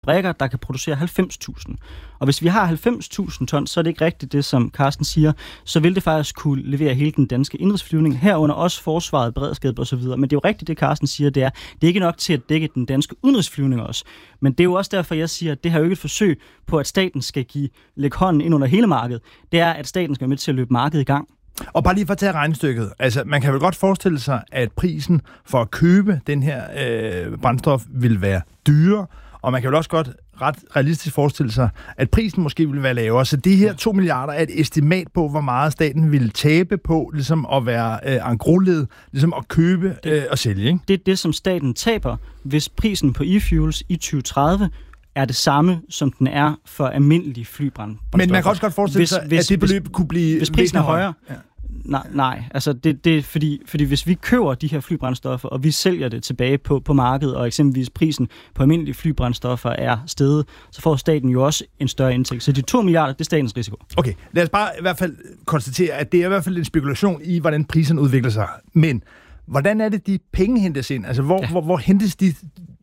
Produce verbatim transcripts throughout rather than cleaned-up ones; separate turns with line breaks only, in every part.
fabrikker, der kan producere halvfems tusind. Og hvis vi har halvfems tusind ton, så er det ikke rigtigt det, som Carsten siger, så vil det faktisk kunne levere hele den danske indrigsflyvning, herunder også forsvaret, beredskabet osv. Men det er jo rigtigt, det Carsten siger, det er, det er ikke nok til at dække den danske udenrigsflyvning også. Men det er jo også derfor, jeg siger, at det her er jo ikke et forsøg på, at staten skal give, lægge hånden ind under hele markedet. Det er, at staten skal være med til at løbe markedet i gang.
Og bare lige for at tage regnestykket. Altså, man kan vel godt forestille sig, at prisen for at købe den her øh, brændstof vil være dyrere, og man kan vel også godt ret realistisk forestille sig, at prisen måske vil være lavere. Så det her to milliarder er et estimat på, hvor meget staten vil tabe på, ligesom at være øh, engrosledet, ligesom at købe øh, og sælge, ikke?
Det er det, som staten taber, hvis prisen på e-fuels i tyve tredive er det samme, som den er for almindelige flybrændstoffer.
Men man kan også godt forestille sig, hvis, at det beløb
hvis,
kunne blive...
Hvis prisen er højere... Ja. Nej, nej, altså det, det er fordi, fordi hvis vi køber de her flybrændstoffer, og vi sælger det tilbage på, på markedet, og eksempelvis prisen på almindelige flybrændstoffer er steget, så får staten jo også en større indtægt. Så de to milliarder, det er statens risiko.
Okay, lad os bare i hvert fald konstatere, at det er i hvert fald en spekulation i, hvordan priserne udvikler sig. Men hvordan er det, de penge hentes ind? Altså, hvor, ja. hvor, hvor hentes de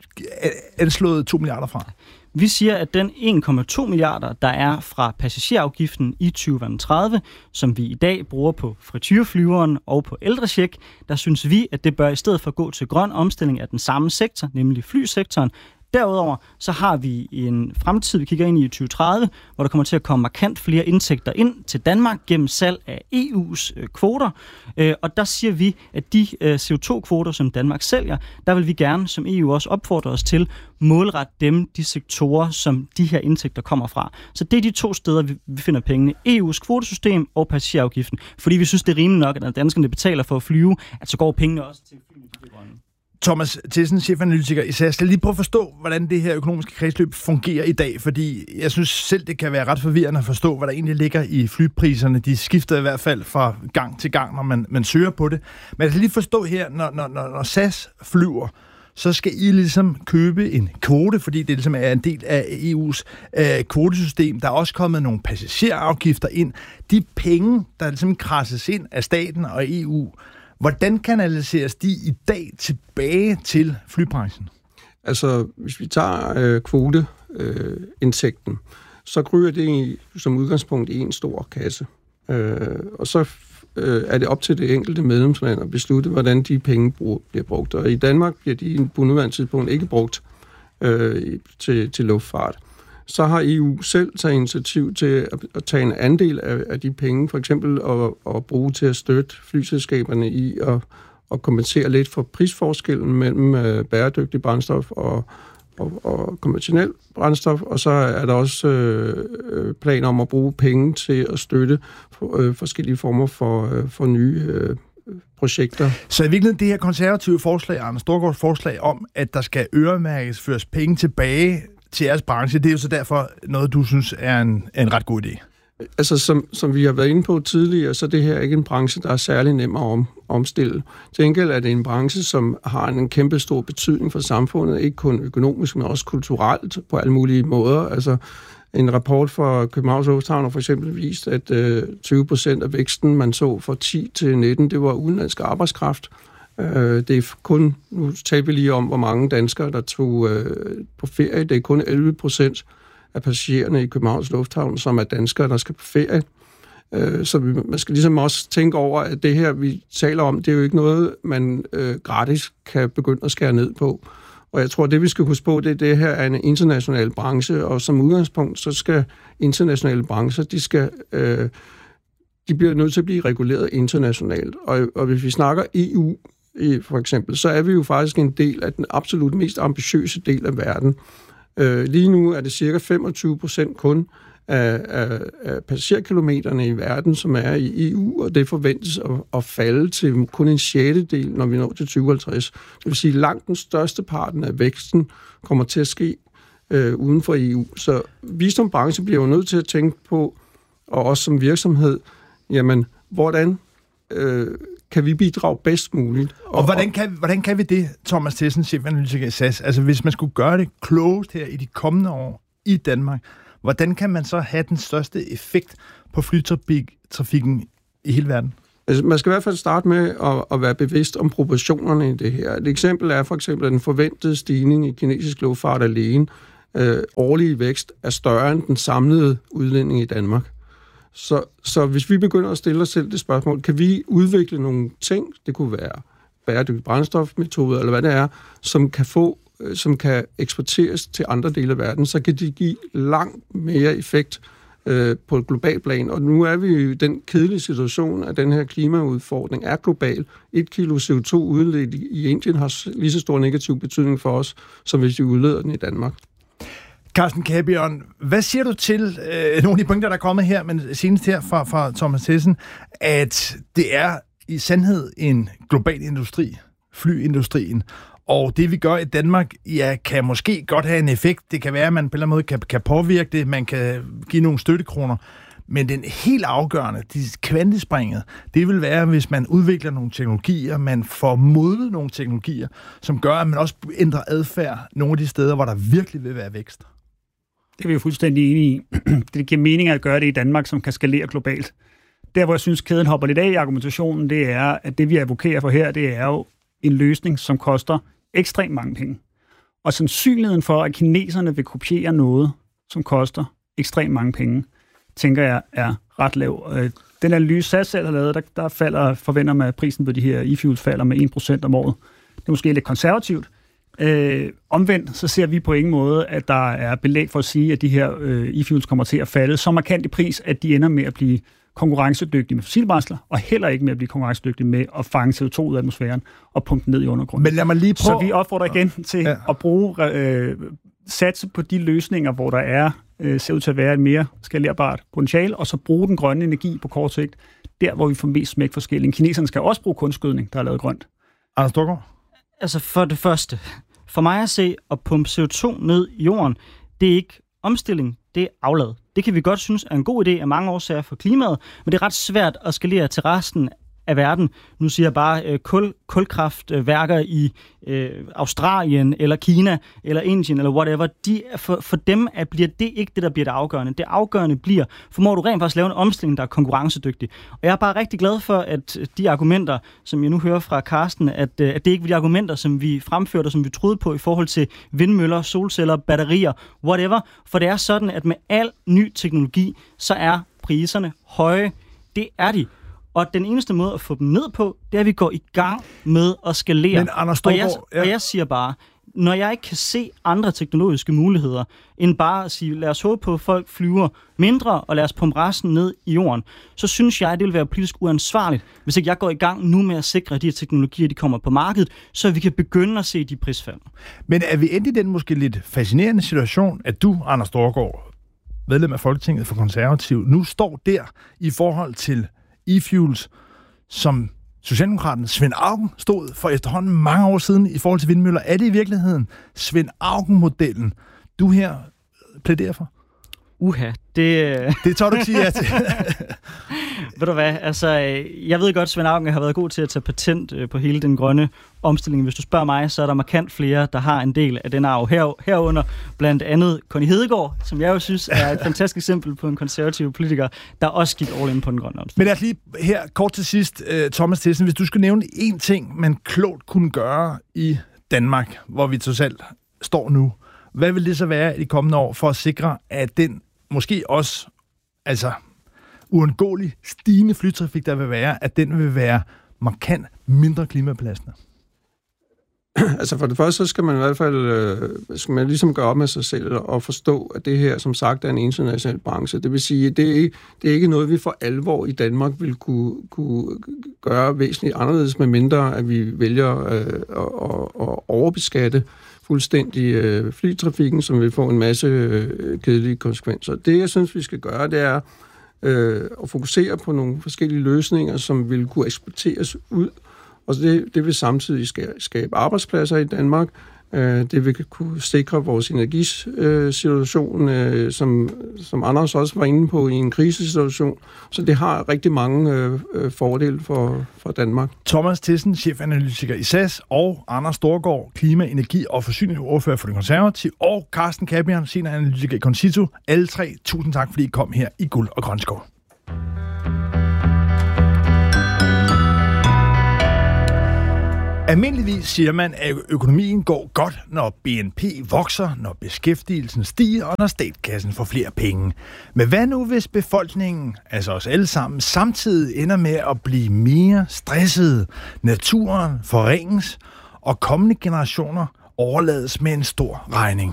anslået to milliarder fra?
Vi siger, at den en komma to milliarder, der er fra passagerafgiften i tyve tredive, som vi i dag bruger på frityreflyveren og på ældrecheck, der synes vi, at det bør i stedet for gå til grøn omstilling af den samme sektor, nemlig flysektoren. Derudover så har vi en fremtid, vi kigger ind i i tyve tredive, hvor der kommer til at komme markant flere indtægter ind til Danmark gennem salg af E U's øh, kvoter. Øh, og der siger vi, at de øh, C O to kvoter, som Danmark sælger, der vil vi gerne, som E U også opfordrer os til, målrette dem, de sektorer, som de her indtægter kommer fra. Så det er de to steder, vi, vi finder pengene. E U's kvotesystem og passagerafgiften. Fordi vi synes, det er rimeligt nok, at når danskerne betaler for at flyve, at så går pengene også til flyvning til det grønne.
Thomas Tessen, chefanalytiker i S A S. Skal lige prøve at forstå, hvordan det her økonomiske kredsløb fungerer i dag, fordi jeg synes selv, det kan være ret forvirrende at forstå, hvad der egentlig ligger i flypriserne. De skifter i hvert fald fra gang til gang, når man, man søger på det. Men jeg skal lige forstå her, når, når, når S A S flyver, så skal I ligesom købe en kvote, fordi det ligesom er en del af E U's øh, kvotesystem. Der er også kommet nogle passagerafgifter ind. De penge, der ligesom krasses ind af staten og E U, hvordan kanaliseres de i dag tilbage til flybranchen?
Altså, hvis vi tager øh, kvoteindtægten, øh, så kryger det i, som udgangspunkt i en stor kasse. Øh, og så øh, er det op til det enkelte medlemsland at beslutte, hvordan de penge brug, bliver brugt. Og i Danmark bliver de på nuværende tidspunkt ikke brugt øh, til, til luftfart. Så har E U selv taget initiativ til at, at tage en andel af, af de penge, for eksempel at, at bruge til at støtte flyselskaberne i at, at kompensere lidt for prisforskellen mellem øh, bæredygtig brændstof og, og, og konventionel brændstof. Og så er der også øh, planer om at bruge penge til at støtte for, øh, forskellige former for, øh, for nye øh, projekter.
Så i virkeligheden det her konservative forslag, Anders Storgaards forslag om, at der skal øremærkes, føres penge tilbage til jeres branche, det er jo så derfor noget, du synes er en, en ret god idé.
Altså, som, som vi har været inde på tidligere, så det her er ikke en branche, der er særlig nem at om, omstille. Til gengæld er det en branche, som har en kæmpe stor betydning for samfundet, ikke kun økonomisk, men også kulturelt på alle mulige måder. Altså, en rapport fra Københavns Lufthavn har for eksempel vist, at øh, tyve procent af væksten, man så fra ti til nitten, det var udenlandsk arbejdskraft. Det er kun, nu taler vi lige om, hvor mange danskere, der tog øh, på ferie. Det er kun elleve procent af passagererne i Københavns Lufthavn, som er danskere, der skal på ferie. Øh, så vi, man skal ligesom også tænke over, at det her, vi taler om, det er jo ikke noget, man øh, gratis kan begynde at skære ned på. Og jeg tror, det vi skal huske på, det er, det her er en international branche, og som udgangspunkt, så skal internationale brancher, de skal... Øh, de bliver nødt til at blive reguleret internationalt. Og, og hvis vi snakker E U, for eksempel, så er vi jo faktisk en del af den absolut mest ambitiøse del af verden. Øh, lige nu er det cirka femogtyve procent kun af, af, af passagerkilometerne i verden, som er i E U, og det forventes at, at falde til kun en sjettedel, når vi når til tyve halvtreds. Det vil sige, at langt den største parten af væksten kommer til at ske øh, uden for E U. Så vi som branche bliver jo nødt til at tænke på, og også som virksomhed, jamen, hvordan øh, kan vi bidrage bedst muligt?
Og, og hvordan kan, hvordan kan vi det, Thomas Tessen, chefanalytiker i S A S? Altså, hvis man skulle gøre det klogest her i de kommende år i Danmark, hvordan kan man så have den største effekt på flytrafikken i hele verden?
Altså, man skal i hvert fald starte med at, at være bevidst om proportionerne i det her. Et eksempel er for eksempel, at den forventede stigning i kinesisk luftfart alene øh, årlige vækst er større end den samlede udledning i Danmark. Så, så hvis vi begynder at stille os selv det spørgsmål, kan vi udvikle nogle ting, det kunne være bæredygtige brændstofmetoder, eller hvad det er, som kan få, som kan eksporteres til andre dele af verden, så kan de give langt mere effekt øh, på et globalt plan. Og nu er vi i den kedelige situation, at den her klimaudfordring er global. Et kilo C O to udledt i Indien har lige så stor negativ betydning for os, som hvis vi udleder den i Danmark.
Carsten Kabjørn, hvad siger du til øh, nogle af de punkter, der er kommet her, men senest her fra, fra Thomas Tessen, at det er i sandhed en global industri, flyindustrien, og det vi gør i Danmark, ja, kan måske godt have en effekt. Det kan være, at man på en eller anden måde kan, kan påvirke det, man kan give nogle støttekroner, men den helt afgørende, de kvantespringet, det vil være, hvis man udvikler nogle teknologier, man får modnet nogle teknologier, som gør, at man også ændrer adfærd nogle af de steder, hvor der virkelig vil være vækst.
Det er vi jo fuldstændig enige i. Det giver mening at gøre det i Danmark, som kan skalere globalt. Der, hvor jeg synes, kæden hopper lidt af i argumentationen, det er, at det, vi advokerer for her, det er jo en løsning, som koster ekstremt mange penge. Og sandsynligheden for, at kineserne vil kopiere noget, som koster ekstremt mange penge, tænker jeg, er ret lav. Den analyse, S A S selv har lavet, der, der falder, forventer man, at prisen på de her e-fuels falder med en procent om året. Det er måske lidt konservativt. Øh, omvendt, så ser vi på ingen måde, at der er belæg for at sige, at de her øh, e-fuels kommer til at falde så markant i pris, at de ender med at blive konkurrencedygtige med fossilbrændsler, og heller ikke med at blive konkurrencedygtige med at fange C O to ud af atmosfæren og pumpe den ned i undergrunden.
Men lad mig lige prøve...
Så vi opfordrer igen til ja. at bruge, øh, satse på de løsninger, hvor der er, øh, ser ud til at være et mere skalerbart potentiale, og så bruge den grønne energi på kort sigt, der hvor vi får mest smæk for skilling. Kineserne skal også bruge kunstgødning, der er lavet grønt.
Anders Storgård?
Altså for det første, for mig at se at pumpe C O to ned i jorden, det er ikke omstilling, det er aflad. Det kan vi godt synes er en god idé af mange årsager for klimaet, men det er ret svært at skalere til resten af verden. Nu siger jeg bare øh, kul, kulkraftværker i øh, Australien, eller Kina, eller Indien, eller whatever. De, for, for dem at bliver det ikke det, der bliver det afgørende. Det afgørende bliver, formår du rent faktisk lave en omstilling, der er konkurrencedygtig. Og jeg er bare rigtig glad for, at de argumenter, som jeg nu hører fra Carsten, at, at det ikke var de argumenter, som vi fremførte, og som vi troede på i forhold til vindmøller, solceller, batterier, whatever. For det er sådan, at med al ny teknologi, så er priserne høje. Det er de. Og den eneste måde at få dem ned på, det er, at vi går i gang med at skalere.
Men Anders Storgård,
og, jeg, ja. og jeg siger bare, når jeg ikke kan se andre teknologiske muligheder, end bare at sige, lad os håbe på, at folk flyver mindre, og lad os pumpe resten ned i jorden, så synes jeg, at det vil være politisk uansvarligt, hvis ikke jeg går i gang nu med at sikre, at de her teknologier de kommer på markedet, så vi kan begynde at se de prisfald. Men
er vi endt i den måske lidt fascinerende situation, at du, Anders Storgård, medlem af Folketinget for Konservativ, nu står der i forhold til e-fuels, som Socialdemokraten Svend Auken stod for efterhånden mange år siden i forhold til vindmøller. Er det i virkeligheden Svend Auken-modellen, du her plæderer for? Uha, det... Det tør du ikke sige ja til.
Ved du hvad, altså, jeg ved godt, at Svend Auken har været god til at tage patent på hele den grønne omstilling. Hvis du spørger mig, så er der markant flere, der har en del af den arv her, herunder. Blandt andet Connie Hedegaard, som jeg jo synes er et fantastisk eksempel på en konservativ politiker, der også gik all in på den grønne omstilling.
Men lad os lige her kort til sidst, Thomas Tessen, hvis du skulle nævne én ting, man klogt kunne gøre i Danmark, hvor vi trods alt står nu, hvad vil det så være i de kommende år for at sikre, at den måske også, altså uundgåelig stigende flytrafik, der vil være, at den vil være markant mindre klimabelastende?
Altså for det første, så skal man i hvert fald øh, skal man ligesom gøre op med sig selv og forstå, at det her, som sagt, er en international branche. Det vil sige, at det er, det er ikke noget, vi for alvor i Danmark vil kunne, kunne gøre væsentligt anderledes, med mindre at vi vælger øh, at, at overbeskatte fuldstændig øh, flytrafikken, som vil få en masse øh, kedelige konsekvenser. Det, jeg synes, vi skal gøre, det er øh, at fokusere på nogle forskellige løsninger, som vil kunne eksporteres ud, og det, det vil samtidig skabe arbejdspladser i Danmark. Det vil kunne sikre vores energisituation, som, som Anders også var inde på, i en krisesituation. Så det har rigtig mange fordele for, for Danmark.
Thomas Tessen, chefanalytiker i S A S, og Anders Storgård, klima-, energi- og forsyningsordfører for Den Konservative, og Carsten Kabjørn, senioranalytiker i Concito. Alle tre, tusind tak, fordi I kom her i Guld og Grønskov. Almindeligvis siger man, at økonomien går godt, når B N P vokser, når beskæftigelsen stiger og når statskassen får flere penge. Men hvad nu, hvis befolkningen, altså os alle sammen, samtidig ender med at blive mere stressede, naturen forringes og kommende generationer overlades med en stor regning?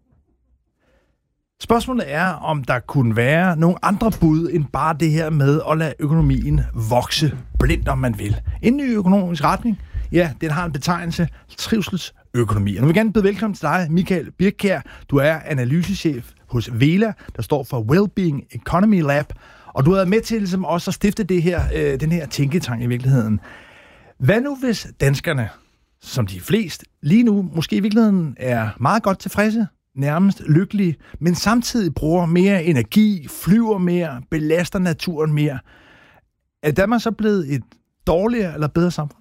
Spørgsmålet er, om der kunne være nogle andre bud end bare det her med at lade økonomien vokse blindt, om man vil. En ny økonomisk retning, ja, den har en betegnelse, trivselsøkonomi. Og nu vil jeg gerne byde velkommen til dig, Michael Birkjær. Du er analysechef hos Vela, der står for Wellbeing Economy Lab, og du har været med til ligesom også at stifte det her, øh, den her tænketank i virkeligheden. Hvad nu, hvis danskerne, som de fleste, lige nu måske i virkeligheden er meget godt tilfredse, nærmest lykkelige, men samtidig bruger mere energi, flyver mere, belaster naturen mere? Er Danmark så blevet et dårligere eller bedre samfund?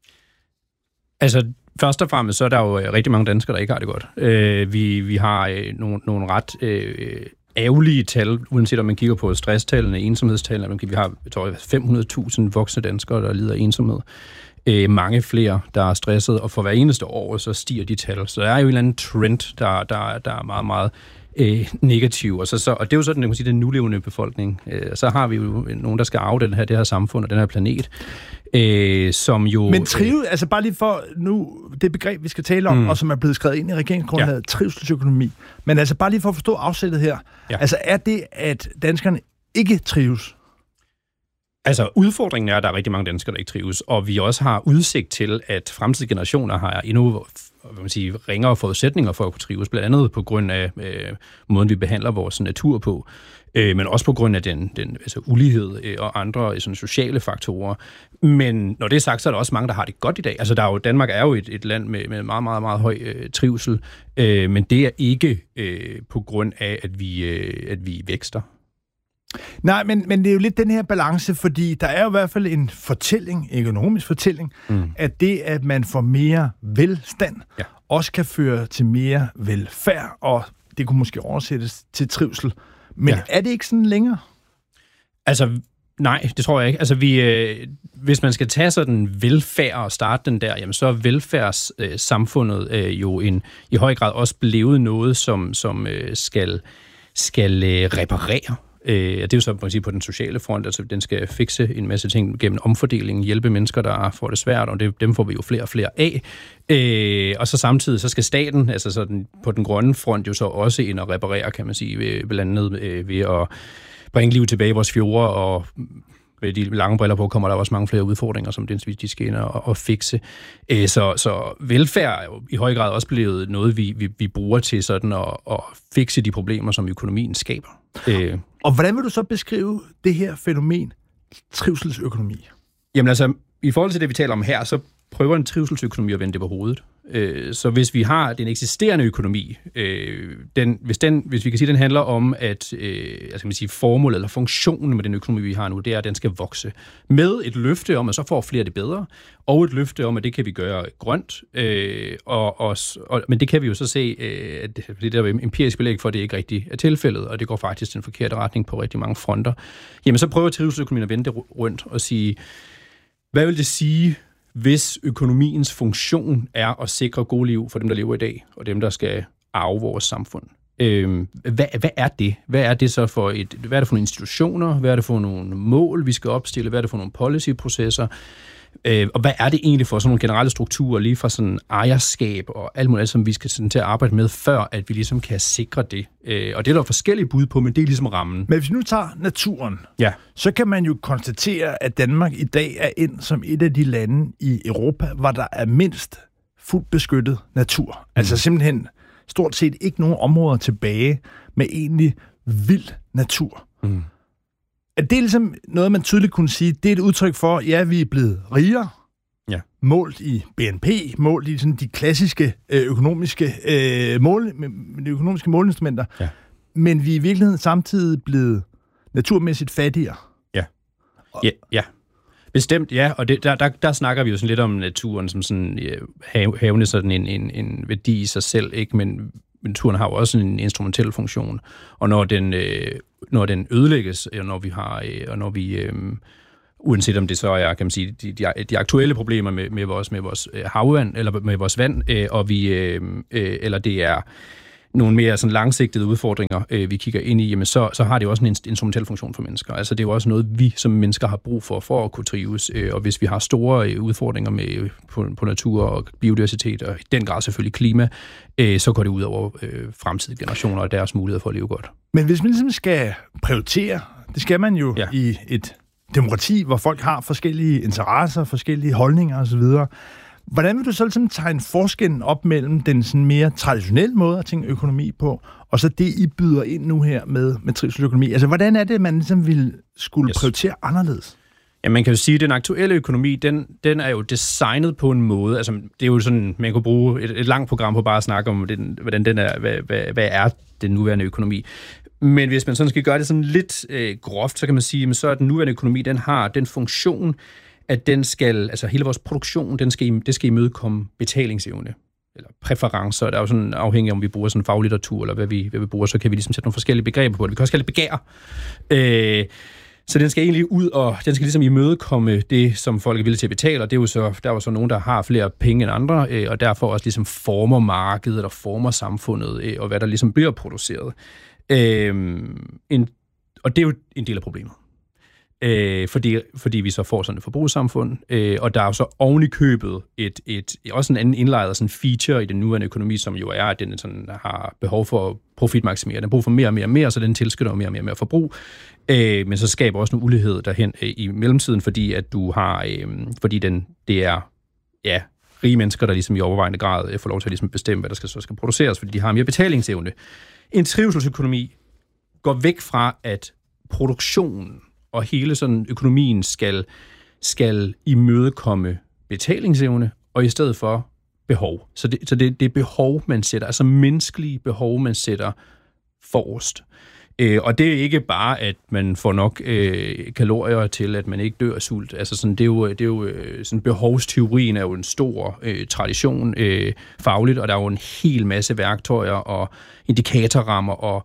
Altså, først og fremmest, så er der jo rigtig mange danskere, der ikke har det godt. Øh, vi, vi har øh, nogle, nogle ret øh, ærgerlige tal, uanset om man kigger på stresstallene, ensomhedstallene. Vi har fem hundrede tusind voksne danskere, der lider af ensomhed. Øh, mange flere, der er stresset, og for hver eneste år, så stiger de tal. Så der er jo en eller anden trend, der, der, der er meget, meget øh, negativ. Og, så, så, og det er jo sådan, man kan sige, den nulevende befolkning. Øh, så har vi jo nogen, der skal arve den her, det her samfund og den her planet. Øh, som jo...
Men trive, altså bare lige for nu, det begreb, vi skal tale om, mm. og som er blevet skrevet ind i regeringsgrundlaget, ja. Trivselsøkonomi. Men altså bare lige for at forstå afsættet her. Ja. Altså er det, at danskerne ikke trives?
Altså, udfordringen er, at der er rigtig mange danskere, der ikke trives, og vi også har udsigt til, at fremtidige generationer har endnu hvad man siger, ringere forudsætninger for at kunne trives, blandt andet på grund af øh, måden, vi behandler vores natur på, øh, men også på grund af den, den altså, ulighed øh, og andre sådan, sociale faktorer. Men når det er sagt, så er der også mange, der har det godt i dag. Altså, der er jo, Danmark er jo et, et land med, med meget, meget, meget høj øh, trivsel, øh, men det er ikke øh, på grund af, at vi, øh, at vi vækster.
Nej, men, men det er jo lidt den her balance, fordi der er jo i hvert fald en fortælling, en økonomisk fortælling, mm. at det, at man får mere velstand, ja. også kan føre til mere velfærd, og det kunne måske oversættes til trivsel. Men ja. er det ikke sådan længere?
Altså, nej, det tror jeg ikke. Altså, vi, øh, hvis man skal tage sådan velfærd og starte den der, jamen så er velfærdssamfundet øh, jo en, i høj grad også blevet noget, som, som øh, skal, skal øh, reparere. Øh, det er jo så på, på den sociale front, altså den skal fikse en masse ting gennem omfordeling, hjælpe mennesker, der får det svært, og det, dem får vi jo flere og flere af. Øh, og så samtidig, så skal staten, altså sådan på den grønne front, jo så også ind og reparere, kan man sige, ved, blandt andet øh, ved at bringe liv tilbage i vores fjorde, og med de lange briller på, kommer der også mange flere udfordringer, som de skal ind og, og fikse. Øh, så, så velfærd er jo i høj grad også blevet noget, vi, vi, vi bruger til sådan at, at fikse de problemer, som økonomien skaber. Øh.
Og hvordan vil du så beskrive det her fænomen, trivselsøkonomi?
Jamen altså, i forhold til det, vi taler om her, så prøver en trivselsøkonomi at vende det på hovedet. Øh, så hvis vi har den eksisterende økonomi, øh, den, hvis, den, hvis vi kan sige, den handler om, at øh, altså, man sige, formålet eller funktionen med den økonomi, vi har nu, det er, at den skal vokse. Med et løfte om, at så får flere det bedre, og et løfte om, at det kan vi gøre grønt. Øh, og, og, og, men det kan vi jo så se, øh, at det der empirisk belæg for, at det ikke rigtig er tilfældet, og det går faktisk den forkerte retning på rigtig mange fronter. Jamen så prøver trivselsøkonomien at vende det rundt og sige, hvad vil det sige, hvis økonomiens funktion er at sikre gode liv for dem, der lever i dag, og dem, der skal arve vores samfund? Øh, hvad, hvad er det? Hvad er det så for et, hvad er det for nogle institutioner? Hvad er det for nogle mål, vi skal opstille? Hvad er det for nogle policyprocesser? Øh, og hvad er det egentlig for sådan nogle generelle strukturer, lige fra sådan ejerskab og alt muligt, som vi skal sådan til at arbejde med, før at vi ligesom kan sikre det? Øh, og det er der forskellige bud på, men det er ligesom rammen.
Men hvis vi nu tager naturen,
ja.
så kan man jo konstatere, at Danmark i dag er ind som et af de lande i Europa, hvor der er mindst fuldt beskyttet natur. Mm. Altså simpelthen stort set ikke nogen områder tilbage med egentlig vild natur. Mm. Er det ligesom noget, man tydeligt kunne sige, det er et udtryk for, ja, vi er blevet rigere,
ja.
målt i B N P, målt i sådan de klassiske øh, økonomiske, øh, mål, de økonomiske målinstrumenter,
ja.
men vi er i virkeligheden samtidig blevet naturmæssigt fattigere.
Ja, ja, ja. Bestemt, ja, og det, der, der, der snakker vi jo sådan lidt om naturen som sådan ja, havende sådan en, en, en værdi i sig selv, ikke, men naturen har jo også en instrumentel funktion, og når den, øh, når den ødelægges, og når vi har, øh, og når vi, øh, uanset om det så er, kan man sige, de, de, de aktuelle problemer med, med vores, med vores havvand, eller med vores vand, øh, og vi, øh, øh, eller det er nogle mere sådan langsigtede udfordringer, øh, vi kigger ind i, jamen så, så har det jo også en instrumentel funktion for mennesker. Altså det er jo også noget, vi som mennesker har brug for, for at kunne trives. Øh, og hvis vi har store øh, udfordringer med, på, på natur og biodiversitet, og i den grad selvfølgelig klima, øh, så går det ud over øh, fremtidige generationer og deres mulighed for at leve godt.
Men hvis man ligesom skal prioritere, det skal man jo ja. i et demokrati, hvor folk har forskellige interesser, forskellige holdninger osv., hvordan vil du så ligesom tegne forskellen op mellem den sådan mere traditionelle måde at tænke økonomi på, og så det, I byder ind nu her med, med trivselsøkonomi? Altså, hvordan er det, man ligesom vil skulle yes. prioritere anderledes?
Ja, man kan jo sige, at den aktuelle økonomi, den, den er jo designet på en måde, altså det er jo sådan, man kunne bruge et, et langt program på bare at snakke om, den, hvordan den er, hvad, hvad, hvad er den nuværende økonomi. Men hvis man sådan skal gøre det sådan lidt øh, groft, så kan man sige, at så er den nuværende økonomi, den har den funktion, at den skal, altså hele vores produktion, den skal, det skal imødekomme betalingsevne, eller præferencer. Der er jo sådan afhængig af, om vi bruger sådan faglitteratur, eller hvad vi, hvad vi bruger, så kan vi ligesom sætte nogle forskellige begreber på det. Vi kan også kalde det begær. Øh, så den skal egentlig ud, og den skal ligesom imødekomme det, som folk er villige til at betale, og det er jo så, der er jo så nogen, der har flere penge end andre, øh, og derfor også ligesom former markedet, og former samfundet, øh, og hvad der ligesom bliver produceret. Øh, en, og det er jo en del af problemet. Øh, fordi, fordi vi så får sådan et forbrugssamfund, øh, og der er jo så oven i købet et, et, også en anden indlejret sådan feature i den nuværende økonomi, som jo er, at den sådan har behov for profitmaksimere. Den har brug for mere og mere og mere, så den tilskynder mere og mere og mere forbrug. Øh, men så skaber også en ulighed derhen øh, i mellemtiden, fordi at du har, øh, fordi den, det er, ja, rige mennesker, der ligesom i overvejende grad får lov til at ligesom bestemme, hvad der skal, så skal produceres, fordi de har mere betalingsevne. En trivselsøkonomi går væk fra, at produktionen og hele sådan økonomien skal, skal imødekomme betalingsevne, og i stedet for behov. Så det, så det, det er behov, man sætter, altså menneskelige behov, man sætter forrest. Øh, og det er ikke bare, at man får nok øh, kalorier til, at man ikke dør af sult. Altså sådan, det er jo, det er jo sådan, behovsteorien er jo en stor øh, tradition øh, fagligt, og der er jo en hel masse værktøjer og indikatorrammer og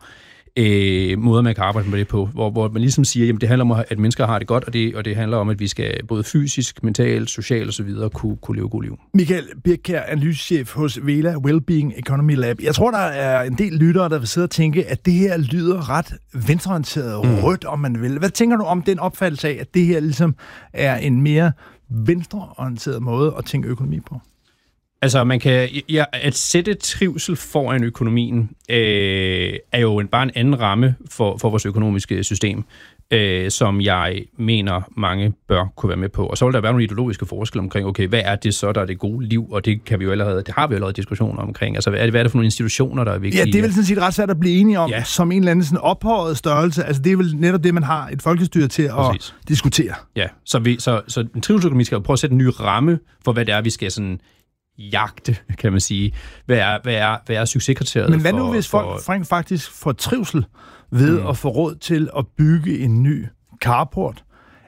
Øh, måder, man kan arbejde med det på, hvor, hvor man ligesom siger, at det handler om, at mennesker har det godt, og det, og det handler om, at vi skal både fysisk, mentalt, socialt osv. Kunne, kunne leve god liv.
Michael Birkkjær, analysechef hos Vela Wellbeing Economy Lab. Jeg tror, der er en del lyttere, der vil sidde og tænke, at det her lyder ret venstreorienteret, mm. rødt, om man vil. Hvad tænker du om den opfattelse af, at det her ligesom er en mere venstreorienteret måde at tænke økonomi på?
Altså, man kan, ja, at sætte trivsel foran økonomien øh, er jo en, bare en anden ramme for, for vores økonomiske system, øh, som jeg mener, mange bør kunne være med på. Og så vil der være nogle ideologiske forskelle omkring, okay, hvad er det så, der er det gode liv? Og det kan vi jo allerede, det har vi jo allerede diskussioner omkring. Altså, hvad er det, hvad er det for nogle institutioner, der er vigtige?
Ja, det er vel sådan set ret svært at blive enige om, ja. Som en eller anden sådan ophøjet størrelse. Altså, det er vel netop det, man har et folkestyre til Præcis. At diskutere.
Ja, så, vi, så, så en trivselsøkonomi skal jo prøve at sætte en ny ramme for, hvad det er, vi skal sådan jagte, kan man sige. Hvad er, hvad er, hvad er succeskriteriet?
Men hvad nu, for, hvis folk for... faktisk får trivsel ved mm. at få råd til at bygge en ny carport,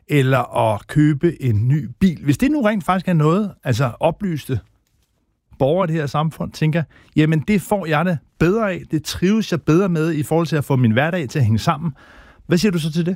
eller at købe en ny bil? Hvis det nu rent faktisk er noget, altså oplyste borgere i det her samfund tænker, jamen det får jeg det bedre af, det trives jeg bedre med i forhold til at få min hverdag til at hænge sammen. Hvad siger du så til det?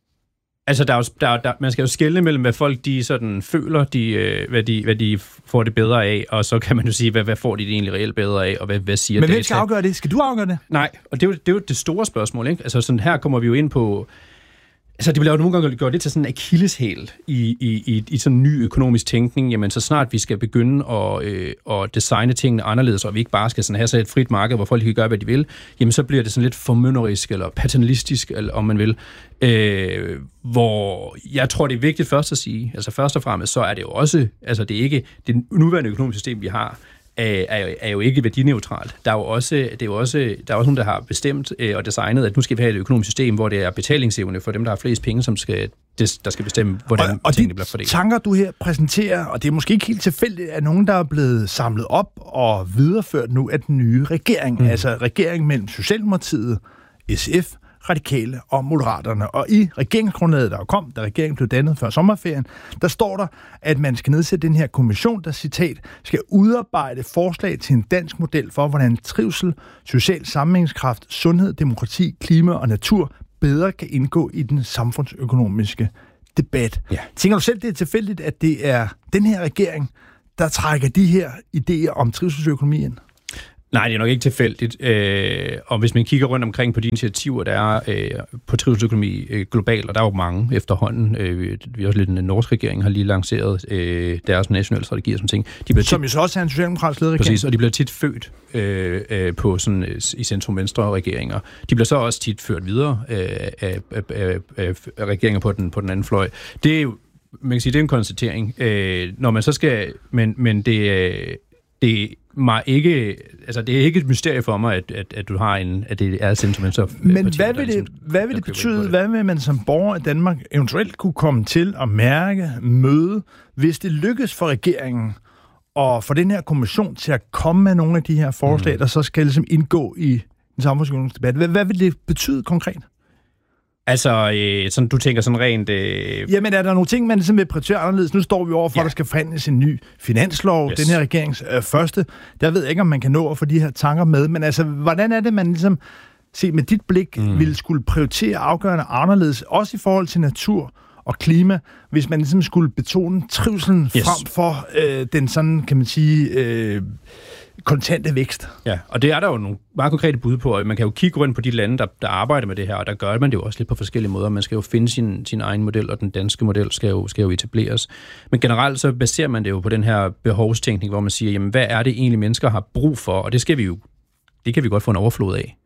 Altså, der er jo, der, der, man skal jo skelne mellem, hvad folk de sådan føler, de, øh, hvad, de, hvad de får det bedre af, og så kan man jo sige, hvad, hvad får de det egentlig reelt bedre af, og hvad, hvad siger
Men
data?
hvem skal afgøre det? Skal du afgøre det?
Nej, og det er jo det, er jo det store spørgsmål, ikke? Altså, sådan her kommer vi jo ind på. Altså, det bliver jo nogle gange gjort det til sådan en akilleshæl i, i, i, i sådan en ny økonomisk tænkning. Jamen, så snart vi skal begynde at, øh, at designe tingene anderledes, og vi ikke bare skal sådan have så et frit marked, hvor folk kan gøre, hvad de vil, jamen, så bliver det sådan lidt formynderisk eller paternalistisk, eller om man vil. Øh, hvor jeg tror, det er vigtigt først at sige, altså først og fremmest, så er det jo også, altså det er ikke, det nuværende økonomiske system, vi har, Er jo, er jo ikke værdineutralt. Der er jo også, det er jo også, der er også nogen, der har bestemt øh, og designet, at nu skal vi have et økonomisk system, hvor det er betalingsevne for dem, der har flest penge, som skal, des, der skal bestemme, hvordan og, og tingene bliver fordelt.
Og de tanker, du her præsenterer, og det er måske ikke helt tilfældigt, at nogen, der er blevet samlet op og videreført nu af den nye regering, mm. altså regeringen mellem Socialdemokratiet, S F, Radikale og Moderaterne. Og i regeringsgrundlaget, der kom, da regeringen blev dannet før sommerferien, der står der, at man skal nedsætte den her kommission, der, citat, skal udarbejde forslag til en dansk model for, hvordan trivsel, social sammenhængskraft, sundhed, demokrati, klima og natur bedre kan indgå i den samfundsøkonomiske debat.
Ja.
Tænker du selv, det er tilfældigt, at det er den her regering, der trækker de her idéer om trivselsøkonomi ind?
Nej, det er nok ikke tilfældigt. Øh, og hvis man kigger rundt omkring på de initiativer, der er øh, på trivselsøkonomi øh, globalt, og der er jo mange efterhånden. Øh, vi har også lidt en norsk regering har lige lanceret øh, deres nationale strategier og sådan ting. De bliver
Som jo så også er en socialdemokratisk ledet regering.
Præcis, og de bliver tit født øh, øh, på sådan øh, i centrum-venstre regeringer. De bliver så også tit ført videre øh, af, af, af, af regeringer på den, på den anden fløj. Det er jo, man kan sige, det er en konstatering. Øh, når man så skal, men, men det, øh, det mig ikke, altså det er ikke et mysterie for mig, at, at, at du har en, at det er centrum-venstre.
Men partier, hvad vil det, ligesom, hvad vil det betyde, det. hvad vil man som borger i Danmark eventuelt kunne komme til at mærke, møde, hvis det lykkes for regeringen og for den her kommission til at komme med nogle af de her forslag, mm. der så skal ligesom indgå i en samfundsøkonomisk debat. Hvad, hvad vil det betyde konkret?
Altså, øh, sådan, du tænker sådan rent... Øh...
Jamen, er der nogle ting, man ligesom vil prioritere anderledes? Nu står vi over for, ja. at der skal forhandles en ny finanslov. Yes. Den her regerings øh, første. Der ved jeg ikke, om man kan nå at få de her tanker med. Men altså, hvordan er det, man ligesom, se med dit blik, mm. ville skulle prioritere afgørende anderledes, også i forhold til natur og klima, hvis man ligesom skulle betone trivselen yes. frem for øh, den sådan, kan man sige... Øh, kontante vækst.
Ja, og det er der jo nogle meget konkrete bud på, og man kan jo kigge rundt på de lande, der, der arbejder med det her, og der gør man det jo også lidt på forskellige måder. Man skal jo finde sin, sin egen model, og den danske model skal jo, skal jo etableres. Men generelt så baserer man det jo på den her behovstænkning, hvor man siger, jamen hvad er det egentlig mennesker har brug for, og det skal vi jo, det kan vi godt få en overflod af.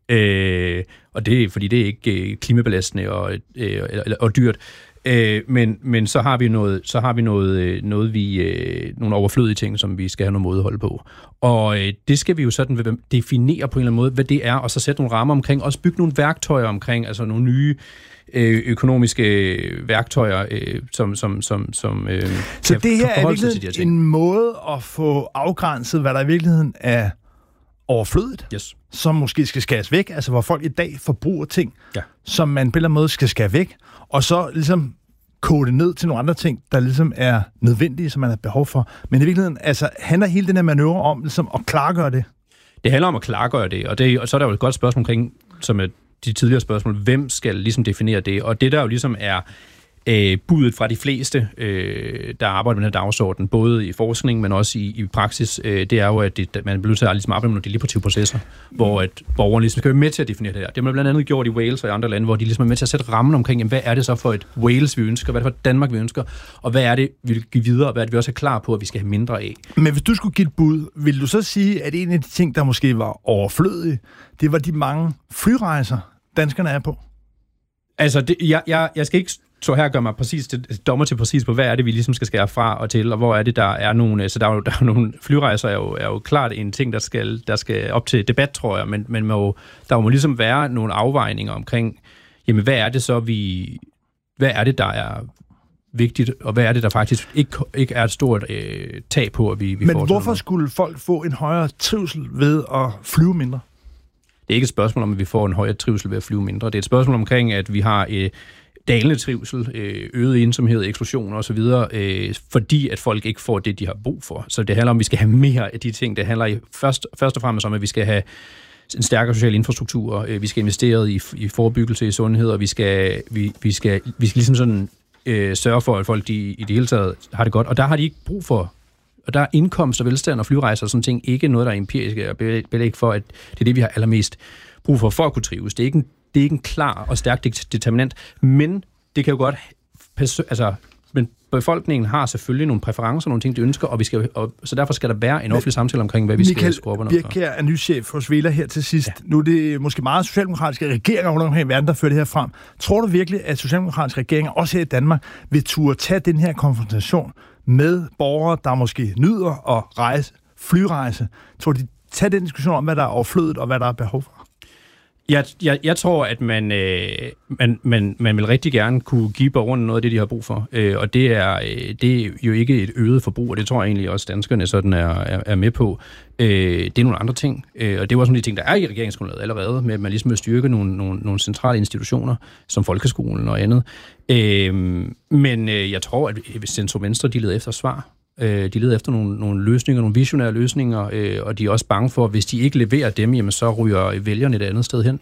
Øh, og det er, fordi det er ikke øh, klimabelastende og, øh, og, og dyrt. Øh, men, men så har vi noget, så har vi noget, noget vi, øh, nogle overflødige ting, som vi skal have noget mådehold på. Og øh, det skal vi jo sådan definere på en eller anden måde, hvad det er, og så sætte nogle rammer omkring, også bygge nogle værktøjer omkring, altså nogle nye øh, økonomiske værktøjer, øh, som, som, som, som øh,
så det her er virkelig de en måde at få afgrænset, hvad der i virkeligheden er overflødigt,
yes.
som måske skal skæres væk, altså hvor folk i dag forbruger ting,
ja.
som man på en eller anden måde skal skære væk, og så ligesom kode det ned til nogle andre ting, der ligesom er nødvendige, som man har behov for. Men i virkeligheden, altså, handler hele den her manøvre om ligesom at klargøre det?
Det handler om at klargøre det, og, det, og så er der jo et godt spørgsmål omkring, som er de tidligere spørgsmål, hvem skal ligesom definere det? Og det der jo ligesom er øh, budet fra de fleste, øh, der arbejder med den her dagsorden, både i forskning, men også i, i praksis, øh, det er jo, at det, man bliver nødt til at ligesom arbejde med nogle deliberative processer, mm. hvor at borgerne ligesom skal være med til at definere det her. Det har man blandt andet gjort i Wales og i andre lande, hvor de ligesom er med til at sætte rammen omkring, jamen, hvad er det så for et Wales, vi ønsker, hvad er det for et Danmark, vi ønsker, og hvad er det, vi vil give videre, og hvad er det, vi også er klar på, at vi skal have mindre af.
Men hvis du skulle give et bud, vil du så sige, at en af de ting, der måske var overflødige, det var de mange flyrejser, danskerne er på?
Altså, det, jeg, jeg, jeg skal ikke så her gør mig præcis til, dommer til præcis på, hvad er det, vi ligesom skal skære fra og til, og hvor er det, der er nogle... Så der er jo, der er nogle flyrejser, er jo, er jo klart en ting, der skal, der skal op til debat, tror jeg, men, men må, der må ligesom være nogle afvejninger omkring, jamen, hvad er det så, vi... Hvad er det, der er vigtigt, og hvad er det, der faktisk ikke, ikke er et stort øh, tag på, at vi, vi
Men
får
hvorfor skulle folk få en højere trivsel ved at flyve mindre?
Det er ikke et spørgsmål om, at vi får en højere trivsel ved at flyve mindre. Det er et spørgsmål omkring, at vi har... Øh, dalende trivsel, øget ensomhed, eksklusion og så videre, øh, fordi at folk ikke får det, de har brug for. Så det handler om, at vi skal have mere af de ting. Det handler først, først og fremmest om, at vi skal have en stærkere social infrastruktur, øh, vi skal investere i, i forebyggelse, i sundhed, og vi skal, vi, vi skal, vi skal ligesom sådan øh, sørge for, at folk de, i det hele taget har det godt. Og der har de ikke brug for, og der er indkomst og velstand og flyrejser og sådan ting, ikke noget, der er empirisk og belæg for, at det er det, vi har allermest brug for, for at kunne trives. Det er ikke en Det er ikke en klar og stærk determinant, men det kan jo godt... Altså, men befolkningen har selvfølgelig nogle præferencer, nogle ting, de ønsker, og vi skal, og, så derfor skal der være en offentlig samtale omkring, hvad vi
Michael
skal skrue op.
Michael Birkjær er nychef hos Vela her til sidst. Ja. Nu er det måske meget socialdemokratiske regeringer rundt omkring i verden, der fører det her frem. Tror du virkelig, at socialdemokratiske regeringer, også her i Danmark, vil turde tage den her konfrontation med borgere, der måske nyder at rejse, flyrejse? Tror de tage den diskussion om, hvad der er overflødet og hvad der er behov for?
Jeg, jeg, jeg tror, at man, øh, man, man, man vil rigtig gerne kunne give borgerne noget af det, de har brug for. Øh, og det er, øh, det er jo ikke et øget forbrug, og det tror jeg egentlig også danskerne sådan er, er, er med på. Øh, det er nogle andre ting, øh, og det er også nogle af de ting, der er i regeringsgrundlaget allerede, med at man ligesom vil styrke nogle, nogle, nogle centrale institutioner, som folkeskolen og andet. Øh, men øh, jeg tror, at hvis centrum-venstre, de leder efter svar. De leder efter nogle, nogle løsninger, nogle visionære løsninger, øh, og de er også bange for, at hvis de ikke leverer dem, jamen, så ryger vælgerne et andet sted hen.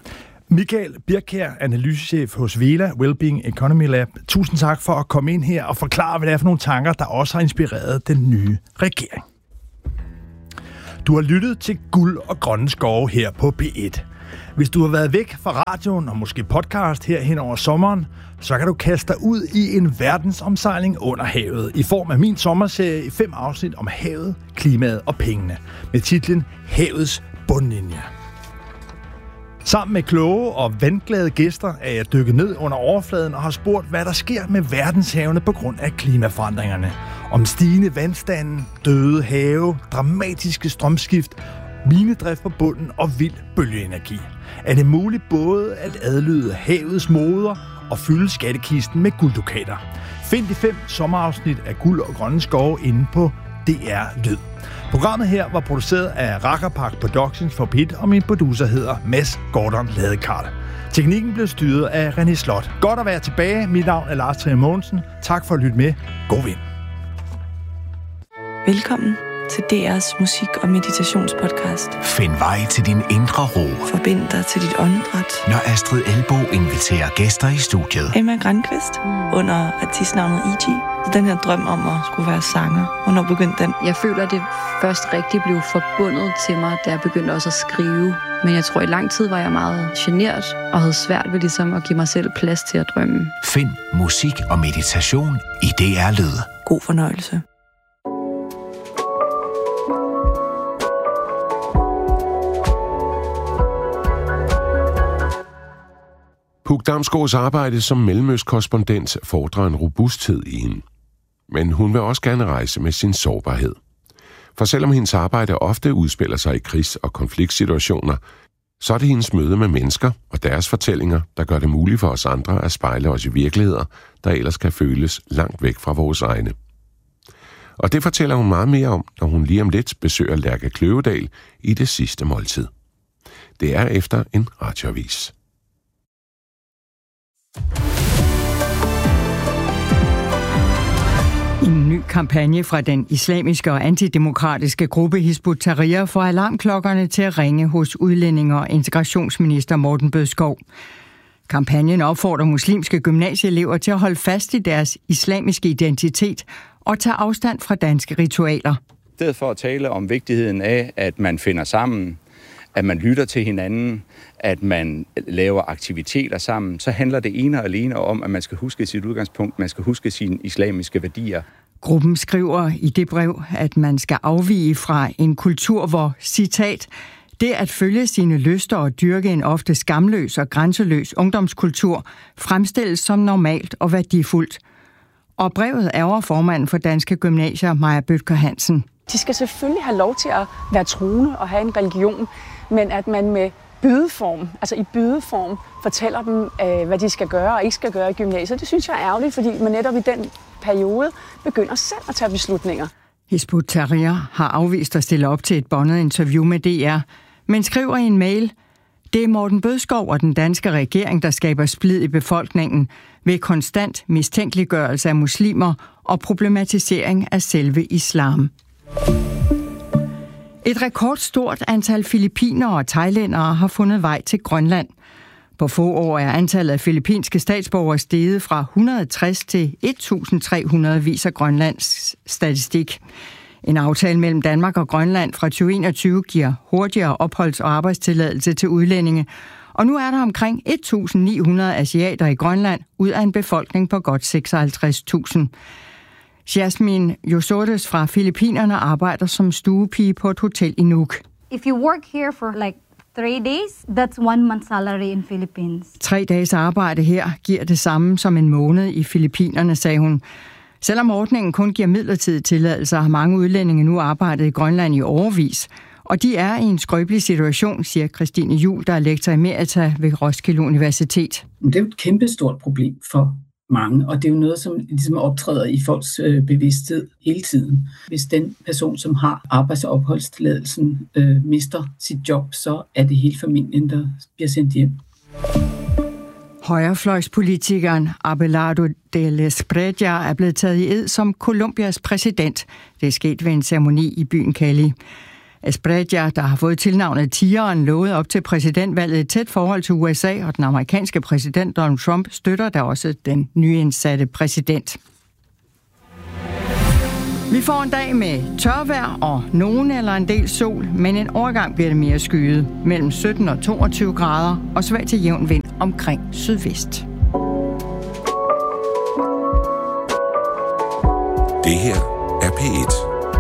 Michael Birkær, analysechef hos Vela Wellbeing Economy Lab. Tusind tak for at komme ind her og forklare, hvad det er for nogle tanker, der også har inspireret den nye regering. Du har lyttet til Guld og Grønne Skove her på B et. Hvis du har været væk fra radioen og måske podcast her hen over sommeren, så kan du kaste dig ud i en verdensomsejling under havet i form af min sommerserie i fem afsnit om havet, klimaet og pengene med titlen Havets bundlinje. Sammen med kloge og vandglade gæster er jeg dykket ned under overfladen og har spurgt, hvad der sker med verdenshavene på grund af klimaforandringerne. Om stigende vandstanden, døde have, dramatiske strømskift, minedrift på bunden og vild bølgeenergi. Er det muligt både at adlyde havets moder og fylde skattekisten med gulddukater? Find de fem sommerafsnit af Guld og Grønne Skove inde på D R Lyd. Programmet her var produceret af Rakkerpark Productions for P et, og min producer hedder Mads Gordon Ladekarl. Teknikken blev styret af René Slot. Godt at være tilbage. Mit navn er Lars Trier Mogensen. Tak for at lytte med. God vind.
Velkommen til D R's musik- og meditationspodcast.
Find vej til din indre ro.
Forbind dig til dit åndedræt.
Når Astrid Elbo inviterer gæster i studiet.
Emma Grandqvist under artistnavnet E G. Den her drøm om at skulle være sanger. Hvornår begyndte den?
Jeg føler, det først rigtig blev forbundet til mig, da jeg begyndte også at skrive. Men jeg tror, i lang tid var jeg meget genert og havde svært ved ligesom at give mig selv plads til at drømme.
Find musik og meditation i D R Lyd.
God fornøjelse.
Puk Damsgaards arbejde som mellemøstkorrespondent fordrer en robusthed i hende. Men hun vil også gerne rejse med sin sårbarhed. For selvom hendes arbejde ofte udspiller sig i krigs- og konfliktsituationer, så er det hendes møde med mennesker og deres fortællinger, der gør det muligt for os andre at spejle os i virkeligheder, der ellers kan føles langt væk fra vores egne. Og det fortæller hun meget mere om, når hun lige om lidt besøger Lærke Kløvedal i Det Sidste Måltid. Det er efter en radioavis.
En ny kampagne fra den islamiske og antidemokratiske gruppe Hizb ut-Tahrir får alarmklokkerne til at ringe hos udlændinge- og integrationsminister Morten Bødskov. Kampagnen opfordrer muslimske gymnasieelever til at holde fast i deres islamiske identitet og tage afstand fra danske ritualer.
I stedet for at tale om vigtigheden af, at man finder sammen, at man lytter til hinanden, at man laver aktiviteter sammen, så handler det ene og alene om, at man skal huske sit udgangspunkt, man skal huske sine islamiske værdier.
Gruppen skriver i det brev, at man skal afvige fra en kultur, hvor, citat, det at følge sine lyster og dyrke en ofte skamløs og grænseløs ungdomskultur fremstilles som normalt og værdifuldt. Og brevet ærger formanden for Danske Gymnasier, Maja Bødker Hansen.
De skal selvfølgelig have lov til at være troende og have en religion, men at man med bydeform, altså i bydeform, fortæller dem, hvad de skal gøre og ikke skal gøre i gymnasiet. Det synes jeg er ærgerligt, fordi man netop i den periode begynder selv at tage beslutninger.
Hizb ut-Tahrir har afvist at stille op til et båndet interview med D R, men skriver i en mail, det er Morten Bødskov og den danske regering, der skaber splid i befolkningen ved konstant mistænkeliggørelse af muslimer og problematisering af selve islam. Et rekordstort antal filippinere og thailændere har fundet vej til Grønland. På få år er antallet af filippinske statsborgere steget fra et hundrede og tres til et tusind tre hundrede, viser Grønlands statistik. En aftale mellem Danmark og Grønland fra tyve enogtyve giver hurtigere opholds- og arbejdstilladelse til udlændinge, og nu er der omkring et tusind ni hundrede asiater i Grønland ud af en befolkning på godt seksoghalvtreds tusind. Jasmine Josores fra Filippinerne arbejder som stuepige på et hotel i Nuuk.
If you work here for like three days, that's one month salary in Philippines.
Tre dages arbejde her giver det samme som en måned i Filippinerne, sagde hun. Selvom ordningen kun giver midlertidige tilladelser, har mange udlændinge nu arbejdet i Grønland i årevis. Og de er i en skrøbelig situation, siger Christine Juhl, der er lektor emerita ved Roskilde Universitet.
Det er jo et kæmpestort problem for mange, og det er jo noget, som ligesom optræder i folks øh, bevidsthed hele tiden. Hvis den person, som har arbejds- og opholdstilladelsen, øh, mister sit job, så er det hele familien, der bliver sendt hjem.
Højrefløjspolitikeren Abelardo de L'esprella er blevet taget i ed som Colombias præsident. Det er sket ved en ceremoni i byen Cali. Esprella, der har fået tilnavnet Tigeren, lovede op til præsidentvalget et tæt forhold til U S A, og den amerikanske præsident Donald Trump støtter da også den nyindsatte præsident. Vi får en dag med tørvejr og nogen eller en del sol, men en overgang bliver det mere skyet, mellem sytten og toogtyve grader og svag til jævn vind omkring sydvest.
Det her er P et.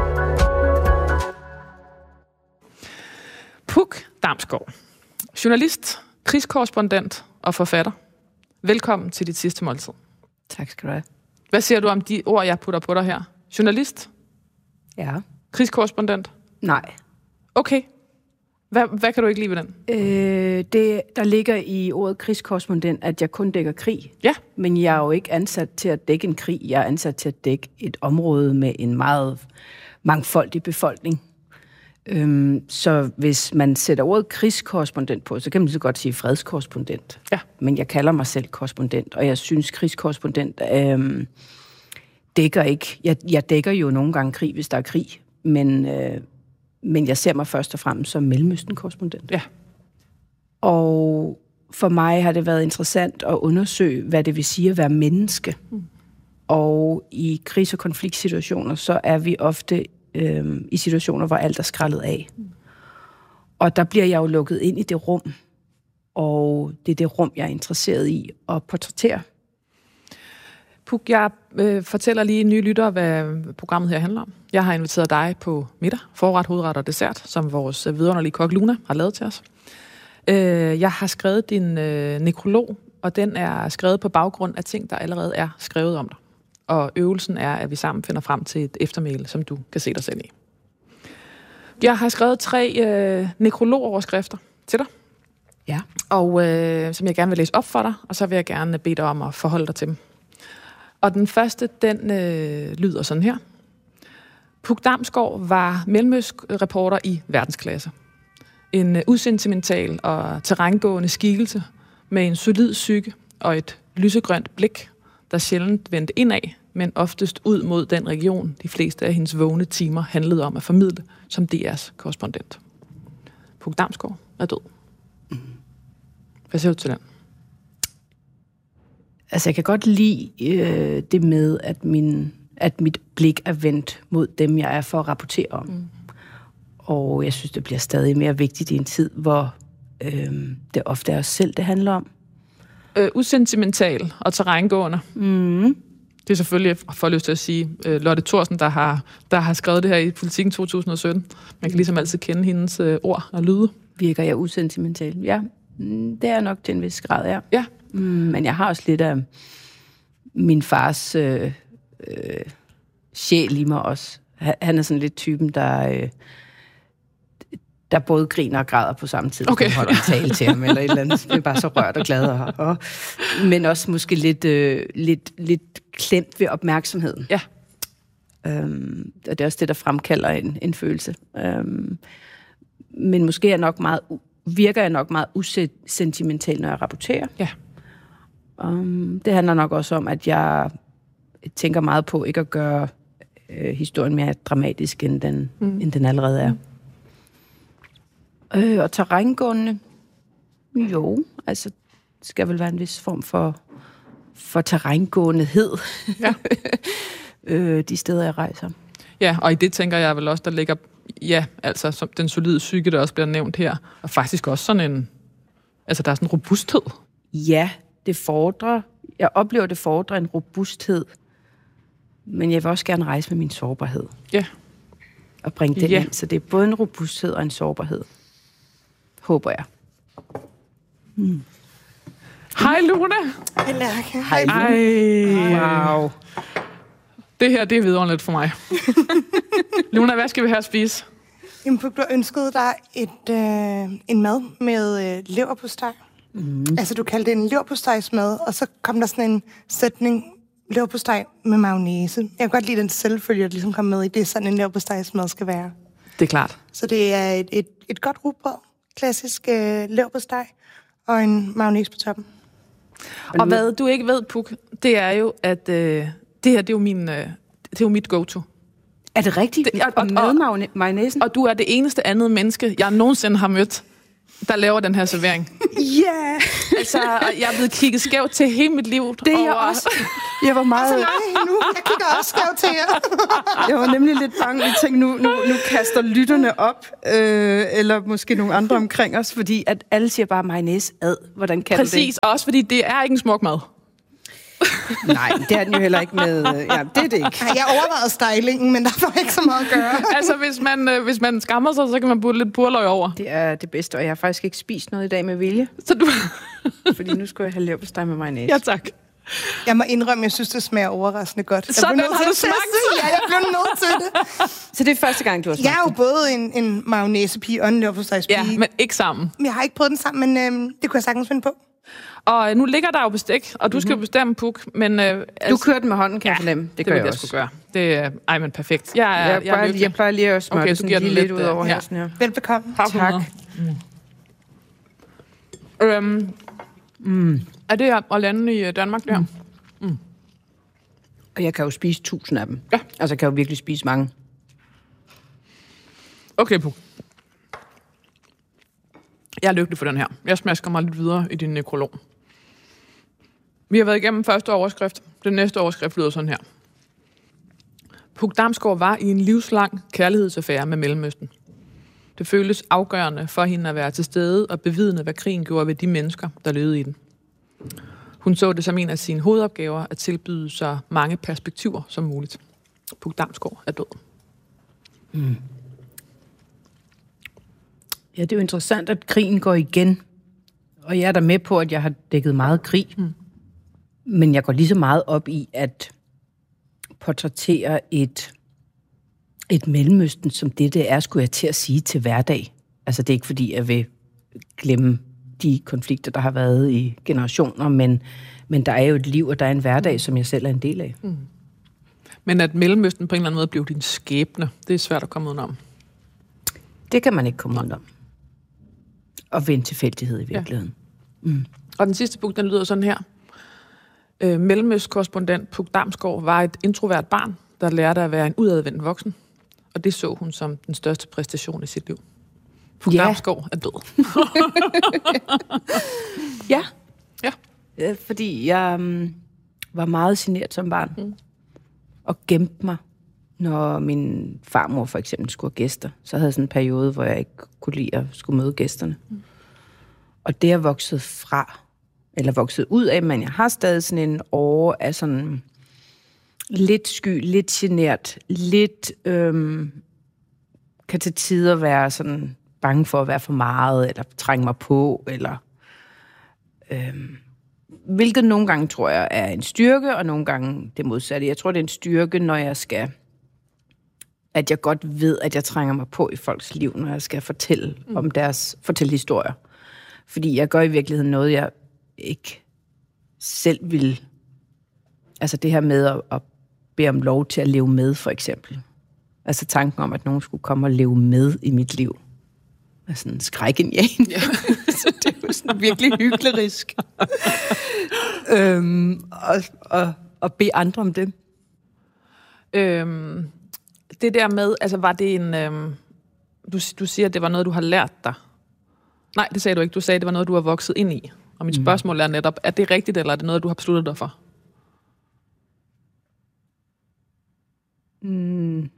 Puk Damsgaard, journalist, krigskorrespondent og forfatter. Velkommen til dit sidste måltid.
Tak skal du have.
Hvad siger du om de ord, jeg putter på dig her? Journalist?
Ja.
Krigskorrespondent?
Nej.
Okay. Hvad, hvad kan du ikke lide ved den?
Øh, det, der ligger i ordet krigskorrespondent, at jeg kun dækker krig.
Ja.
Men jeg er jo ikke ansat til at dække en krig. Jeg er ansat til at dække et område med en meget mangfoldig befolkning. Øhm, så hvis man sætter ordet krigskorrespondent på, så kan man så godt sige fredskorrespondent.
Ja.
Men jeg kalder mig selv korrespondent, og jeg synes krigskorrespondent øhm, dækker ikke... Jeg, jeg dækker jo nogle gange krig, hvis der er krig, men... Øh, Men jeg ser mig først og fremmest som Mellemøsten-korrespondent.
Ja.
Og for mig har det været interessant at undersøge, hvad det vil sige at være menneske. Mm. Og i krigs- og konfliktsituationer, så er vi ofte øh, i situationer, hvor alt er skrællet af. Mm. Og der bliver jeg jo lukket ind i det rum. Og det er det rum, jeg er interesseret i at portrættere.
Puk, jeg øh, fortæller lige nye lyttere, hvad programmet her handler om. Jeg har inviteret dig på middag, forret, hovedret og dessert, som vores vidunderlige kok Luna har lavet til os. Øh, jeg har skrevet din øh, nekrolog, og den er skrevet på baggrund af ting, der allerede er skrevet om dig. Og øvelsen er, at vi sammen finder frem til et eftermæle, som du kan se dig selv i. Jeg har skrevet tre øh, nekrologoverskrifter til dig.
Ja.
Og øh, som jeg gerne vil læse op for dig, og så vil jeg gerne bede dig om at forholde dig til dem. Og den første, den øh, lyder sådan her. Puk Damsgaard var mellemøstreporter i verdensklasse. En øh, usentimental og terrængående skikkelse med en solid psyke og et lysegrønt blik, der sjældent vendte indad, men oftest ud mod den region, de fleste af hendes vågne timer handlede om at formidle som D R's korrespondent. Puk Damsgaard er død. Hvad siger du til den?
Altså, jeg kan godt lide øh, det med, at, min, at mit blik er vendt mod dem, jeg er for at rapportere om. Mm. Og jeg synes, det bliver stadig mere vigtigt i en tid, hvor øh, det ofte er os selv, det handler om.
Øh, usentimental og terrængående.
Mm.
Det er selvfølgelig, for lyst til at sige, øh, Lotte Thorsen, der har, der har skrevet det her i Politikken to tusind og sytten. Man kan ligesom altid kende hendes øh, ord og lyde.
Virker jeg usentimental? Ja, det er nok til en vis grad, ja.
Ja.
Mm, men jeg har også lidt af min fars øh, øh, sjæl i mig også. Han er sådan lidt typen, der, øh, der både griner og græder på samme tid.
Okay.
Man holder en tale til ham, eller et eller andet. Det er bare så rørt og glad. Og, og, men også måske lidt, øh, lidt, lidt klemt ved opmærksomheden.
Ja.
Øhm, og det er også det, der fremkalder en, en følelse. Øhm, men måske er jeg nok meget, virker jeg nok meget usentimental, når jeg rapporterer.
Ja.
Um, det handler nok også om, at jeg tænker meget på ikke at gøre øh, historien mere dramatisk, end den, mm. end den allerede er. Mm. Øh, og terrængående, jo, altså, det skal vel være en vis form for, for terrængåendehed,
ja.
øh, de steder, jeg rejser.
Ja, og i det tænker jeg vel også, der ligger, ja, altså som den solide psyke, der også bliver nævnt her, og faktisk også sådan en, altså der er sådan en robusthed.
Ja, det fordrer, jeg oplever, det fordrer en robusthed, men jeg vil også gerne rejse med min sårbarhed.
Ja.
Og bringe den
ja.
ind, så det er både en robusthed og en sårbarhed. Håber jeg.
Hmm. Hej Luna!
Hej Lærke.
Hej Luna. Wow.
Det her, det er vidunderligt for mig. Luna, hvad skal vi have at spise?
Jamen, du ønskede dig et, øh, en mad med øh, leverpostej. Mm. Altså, du kaldte det en leverpostejsmad, og så kom der sådan en sætning, leverpostej med mayonnaise. Jeg kan godt lide den selvfølge, der ligesom kom med i det, sådan en leverpostejsmad skal være.
Det er klart.
Så det er et, et, et godt rugbrød, klassisk øh, leverpostej, og en mayonnaise på toppen.
Og hvad du ikke ved, Puk, det er jo, at øh, det her, det er jo, min, øh, det er jo mit go-to.
Er det rigtigt?
Det, og, og,
med mayonnaisen?
Og du er det eneste andet menneske, jeg nogensinde har mødt, der laver den her servering.
Ja! Yeah.
Altså, jeg er blevet kigget skævt til hele mit liv.
Det er jeg også. Jeg var meget...
Altså nej, nu jeg kigger også skævt til jer.
Jeg var nemlig lidt bange. Jeg tænkte, nu, nu, nu kaster lytterne op, øh, eller måske nogle andre omkring os, fordi at alle siger bare mayonnaise ad. Hvordan kan
Præcis,
du det? Præcis,
også fordi det er ikke en smuk mad.
Nej, det er den jo heller ikke med... Ja, det er det ikke.
Jeg overvejede stylingen, men der var ikke så meget at gøre.
Altså, hvis man, øh, hvis man skammer sig, så kan man putte lidt purløg over.
Det er det bedste, og jeg har faktisk ikke spist noget i dag med vilje.
Så du...
Fordi nu skal jeg have leverpostej med mayonnaise.
Ja, tak.
Jeg må indrømme, jeg synes, det smager overraskende godt.
Sådan har du smagt.
Ja, jeg blev nødt til det.
Så det er første gang, du har smagt
Jeg er jo både en, en mayonnaisepige og en leverpostejspige.
Ja, men ikke sammen.
Jeg har ikke prøvet den sammen, men øhm, det kunne jeg sagtens finde på.
Og nu ligger der jo bestik, og du mm-hmm. skal jo bestemme, Puk, men... Øh,
altså, du kører den med hånden, kan jeg fornemme. Det,
det
gør
jeg,
jeg
også.
også.
Gøre. Det er... Ej, men perfekt. Jeg, er,
jeg,
jeg,
plejer, jeg plejer lige at smøre
okay,
det sådan lige lidt ud over
ja.
halsen her.
Velbekomme.
Tak.
Mm. Øhm, mm. Er det at lande i Danmark der? Mm.
Mm. Og jeg kan jo spise tusind af dem.
Ja.
Altså, jeg kan jo virkelig spise mange.
Okay, Puk. Jeg er lykkelig for den her. Jeg smasker mig lidt videre i din nekrolog. Vi har været igennem første overskrift. Den næste overskrift lyder sådan her. Puk Damsgaard var i en livslang kærlighedsaffære med Mellemøsten. Det føles afgørende for hende at være til stede og bevidne, hvad krigen gjorde ved de mennesker, der levede i den. Hun så det som en af sine hovedopgaver at tilbyde så mange perspektiver som muligt. Puk Damsgaard er død.
Mm. Ja, det er jo interessant, at krigen går igen. Og jeg er da med på, at jeg har dækket meget krig. Mm. Men jeg går lige så meget op i at portrættere et, et Mellemøsten, som det, det er, skulle jeg til at sige til hverdag. Altså, det er ikke fordi, jeg vil glemme de konflikter, der har været i generationer, men, men der er jo et liv, og der er en hverdag, som jeg selv er en del af.
Mm. Men at Mellemøsten på en eller anden måde blev din skæbne, det er svært at komme udenom.
Det kan man ikke komme udenom. Og ved en tilfældighed i virkeligheden. Ja. Mm.
Og den sidste punkt, den lyder sådan her. Øh, Mellemøstkorrespondent Puk Damsgaard var et introvert barn, der lærte at være en udadvendt voksen. Og det så hun som den største præstation i sit liv. Puk ja. Damsgaard er død.
ja.
Ja.
ja. Fordi jeg um, var meget genert som barn. Mm. Og gemte mig, når min farmor for eksempel skulle have gæster. Så havde jeg sådan en periode, hvor jeg ikke kunne lide at skulle møde gæsterne. Mm. Og det er vokset fra, eller vokset ud af, men jeg har stadig sådan en åre af sådan lidt sky, lidt genert, lidt øhm, kan til tider være sådan bange for at være for meget, eller trænge mig på, eller øhm, hvilket nogle gange tror jeg er en styrke, og nogle gange det modsatte. Jeg tror, det er en styrke, når jeg skal, at jeg godt ved, at jeg trænger mig på i folks liv, når jeg skal fortælle mm. om deres, fortælle historier. Fordi jeg gør i virkeligheden noget, jeg ikke selv vil. Altså det her med at, at bede om lov til at leve med, for eksempel. Altså tanken om, at nogen skulle komme og leve med i mit liv. Er sådan en skrækindjagende. Ja. Så det er jo sådan virkelig hyklerisk. øhm, og, og, og bede andre om det.
Øhm, det der med, altså var det en... Øhm, du, du siger, at det var noget, du har lært dig. Nej, det sagde du ikke. Du sagde, at det var noget, du har vokset ind i. Og mit spørgsmål er netop, er det rigtigt, eller er det noget, du har besluttet dig for?
Mm.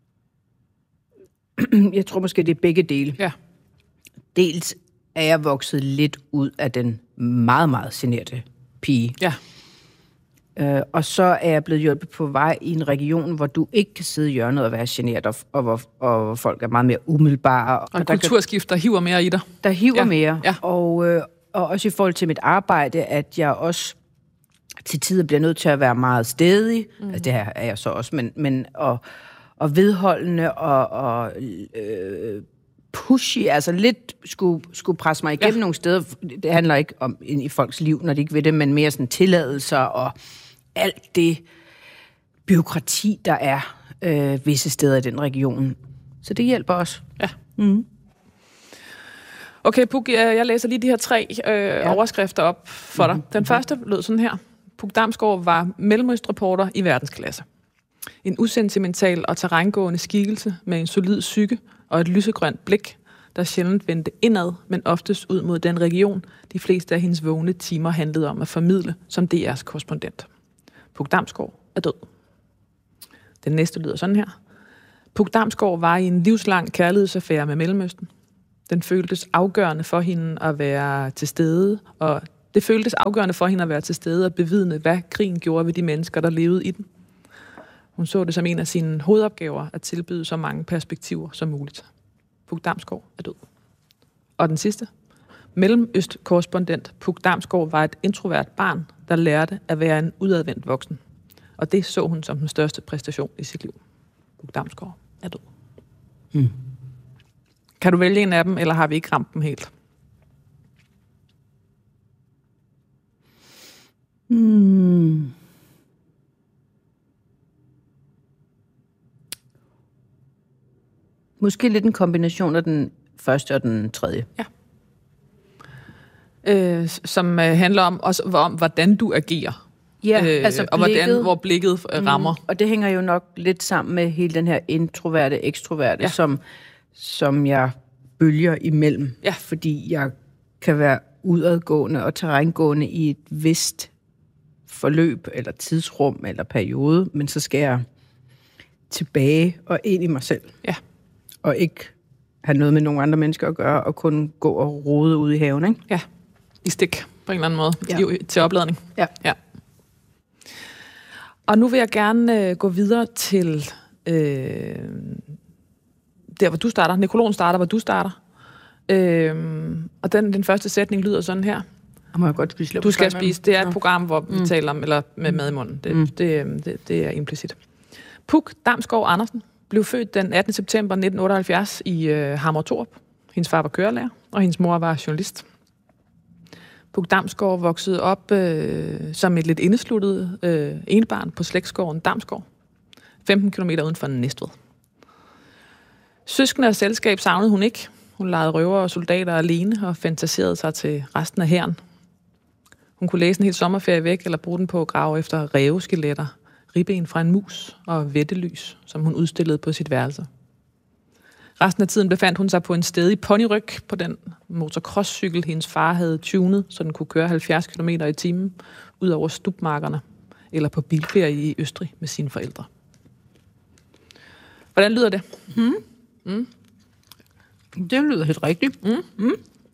Jeg tror måske, det er begge dele.
Ja.
Dels er jeg vokset lidt ud af den meget, meget generte pige.
Ja.
Øh, og så er jeg blevet hjulpet på vej i en region, hvor du ikke kan sidde i hjørnet og være generet, og, og, og, og hvor folk er meget mere umiddelbare.
Og, og kulturskift, der hiver mere i dig.
Der hiver
ja.
mere.
Ja.
Og, øh, og også i forhold til mit arbejde, at jeg også til tider bliver nødt til at være meget stædig. Mm. Altså, det her er jeg så også, men, men og, og vedholdende og, og øh, pushy, altså lidt skulle, skulle presse mig igennem ja. nogle steder. Det handler ikke om ind i folks liv, når de ikke ved det, men mere sådan tilladelser og alt det bureaukrati, der er øh, visse steder i den region. Så det hjælper også.
Ja.
Mm.
Okay, Puk, jeg læser lige de her tre øh, ja. overskrifter op for dig. Den første lød sådan her. Puk Damsgaard var mellemøstreporter i verdensklasse. En usentimental og terrængående skikkelse med en solid psyke og et lysegrønt blik, der sjældent vendte indad, men oftest ud mod den region, de fleste af hendes vågne timer handlede om at formidle som D R's korrespondent. Puk Damsgaard er død. Den næste lyder sådan her. Puk Damsgaard var i en livslang kærlighedsaffære med Mellemøsten. Den føltes afgørende for hende at være til stede, og det føltes afgørende for hende at være til stede og bevidne, hvad krigen gjorde ved de mennesker, der levede i den. Hun så det som en af sine hovedopgaver at tilbyde så mange perspektiver som muligt. Puk Damsgaard er død. Og den sidste. Mellemøst-korrespondent Puk Damsgaard var et introvert barn, der lærte at være en udadvendt voksen. Og det så hun som den største præstation i sit liv. Puk Damsgaard er død.
Mm.
Kan du vælge en af dem, eller har vi ikke ramt dem helt?
Hmm. Måske lidt en kombination af den første og den tredje.
Ja. Øh, som øh, handler om, også om, hvordan du agerer.
Ja,
øh,
altså
og
blikket,
hvordan, hvor blikket øh, rammer.
Mm, og det hænger jo nok lidt sammen med hele den her introverte, ekstroverte, ja. som, som jeg bølger imellem.
Ja.
Fordi jeg kan være udadgående og terrængående i et vist forløb, eller tidsrum, eller periode, men så skal jeg tilbage og ind i mig selv.
Ja.
Og ikke have noget med nogle andre mennesker at gøre, og kun gå og rode ud i haven, ikke?
Ja, i stik på en eller anden måde,
ja.
I, til opladning.
Ja.
ja. Og nu vil jeg gerne øh, gå videre til øh, der, hvor du starter. Nekrologen starter, hvor du starter. Øh, og den, den første sætning lyder sådan her.
Jeg må jeg godt spise.
Du skal spise. Det er et program, hvor vi
mm.
taler om, eller med mad i munden. Det,
mm.
det, det, det er implicit. Puk Damsgaard Andersen blev født den attende september nitten otteoghalvfjerds i øh, Hammer-Torup. Hendes far var kørelærer, og hendes mor var journalist. Puk Damsgaard voksede op øh, som et lidt indesluttet øh, enebarn på slægtsgården Damsgaard, femten kilometer uden for Næstved. Søskende og selskab savnede hun ikke. Hun legede røver og soldater alene og fantaserede sig til resten af hæren. Hun kunne læse en hel sommerferie væk eller bruge den på at grave efter ræveskeletter, ribben fra en mus og vettelys, som hun udstillede på sit værelse. Resten af tiden befandt hun sig på en stedig ponyryg på den motocrosscykel, hendes far havde tunet, så den kunne køre halvfjerds kilometer i timen ud over stubmarkerne eller på bilferie i Østrig med sine forældre. Hvordan lyder det?
Mm.
Mm.
Det lyder helt rigtigt.
Mm.
Mm.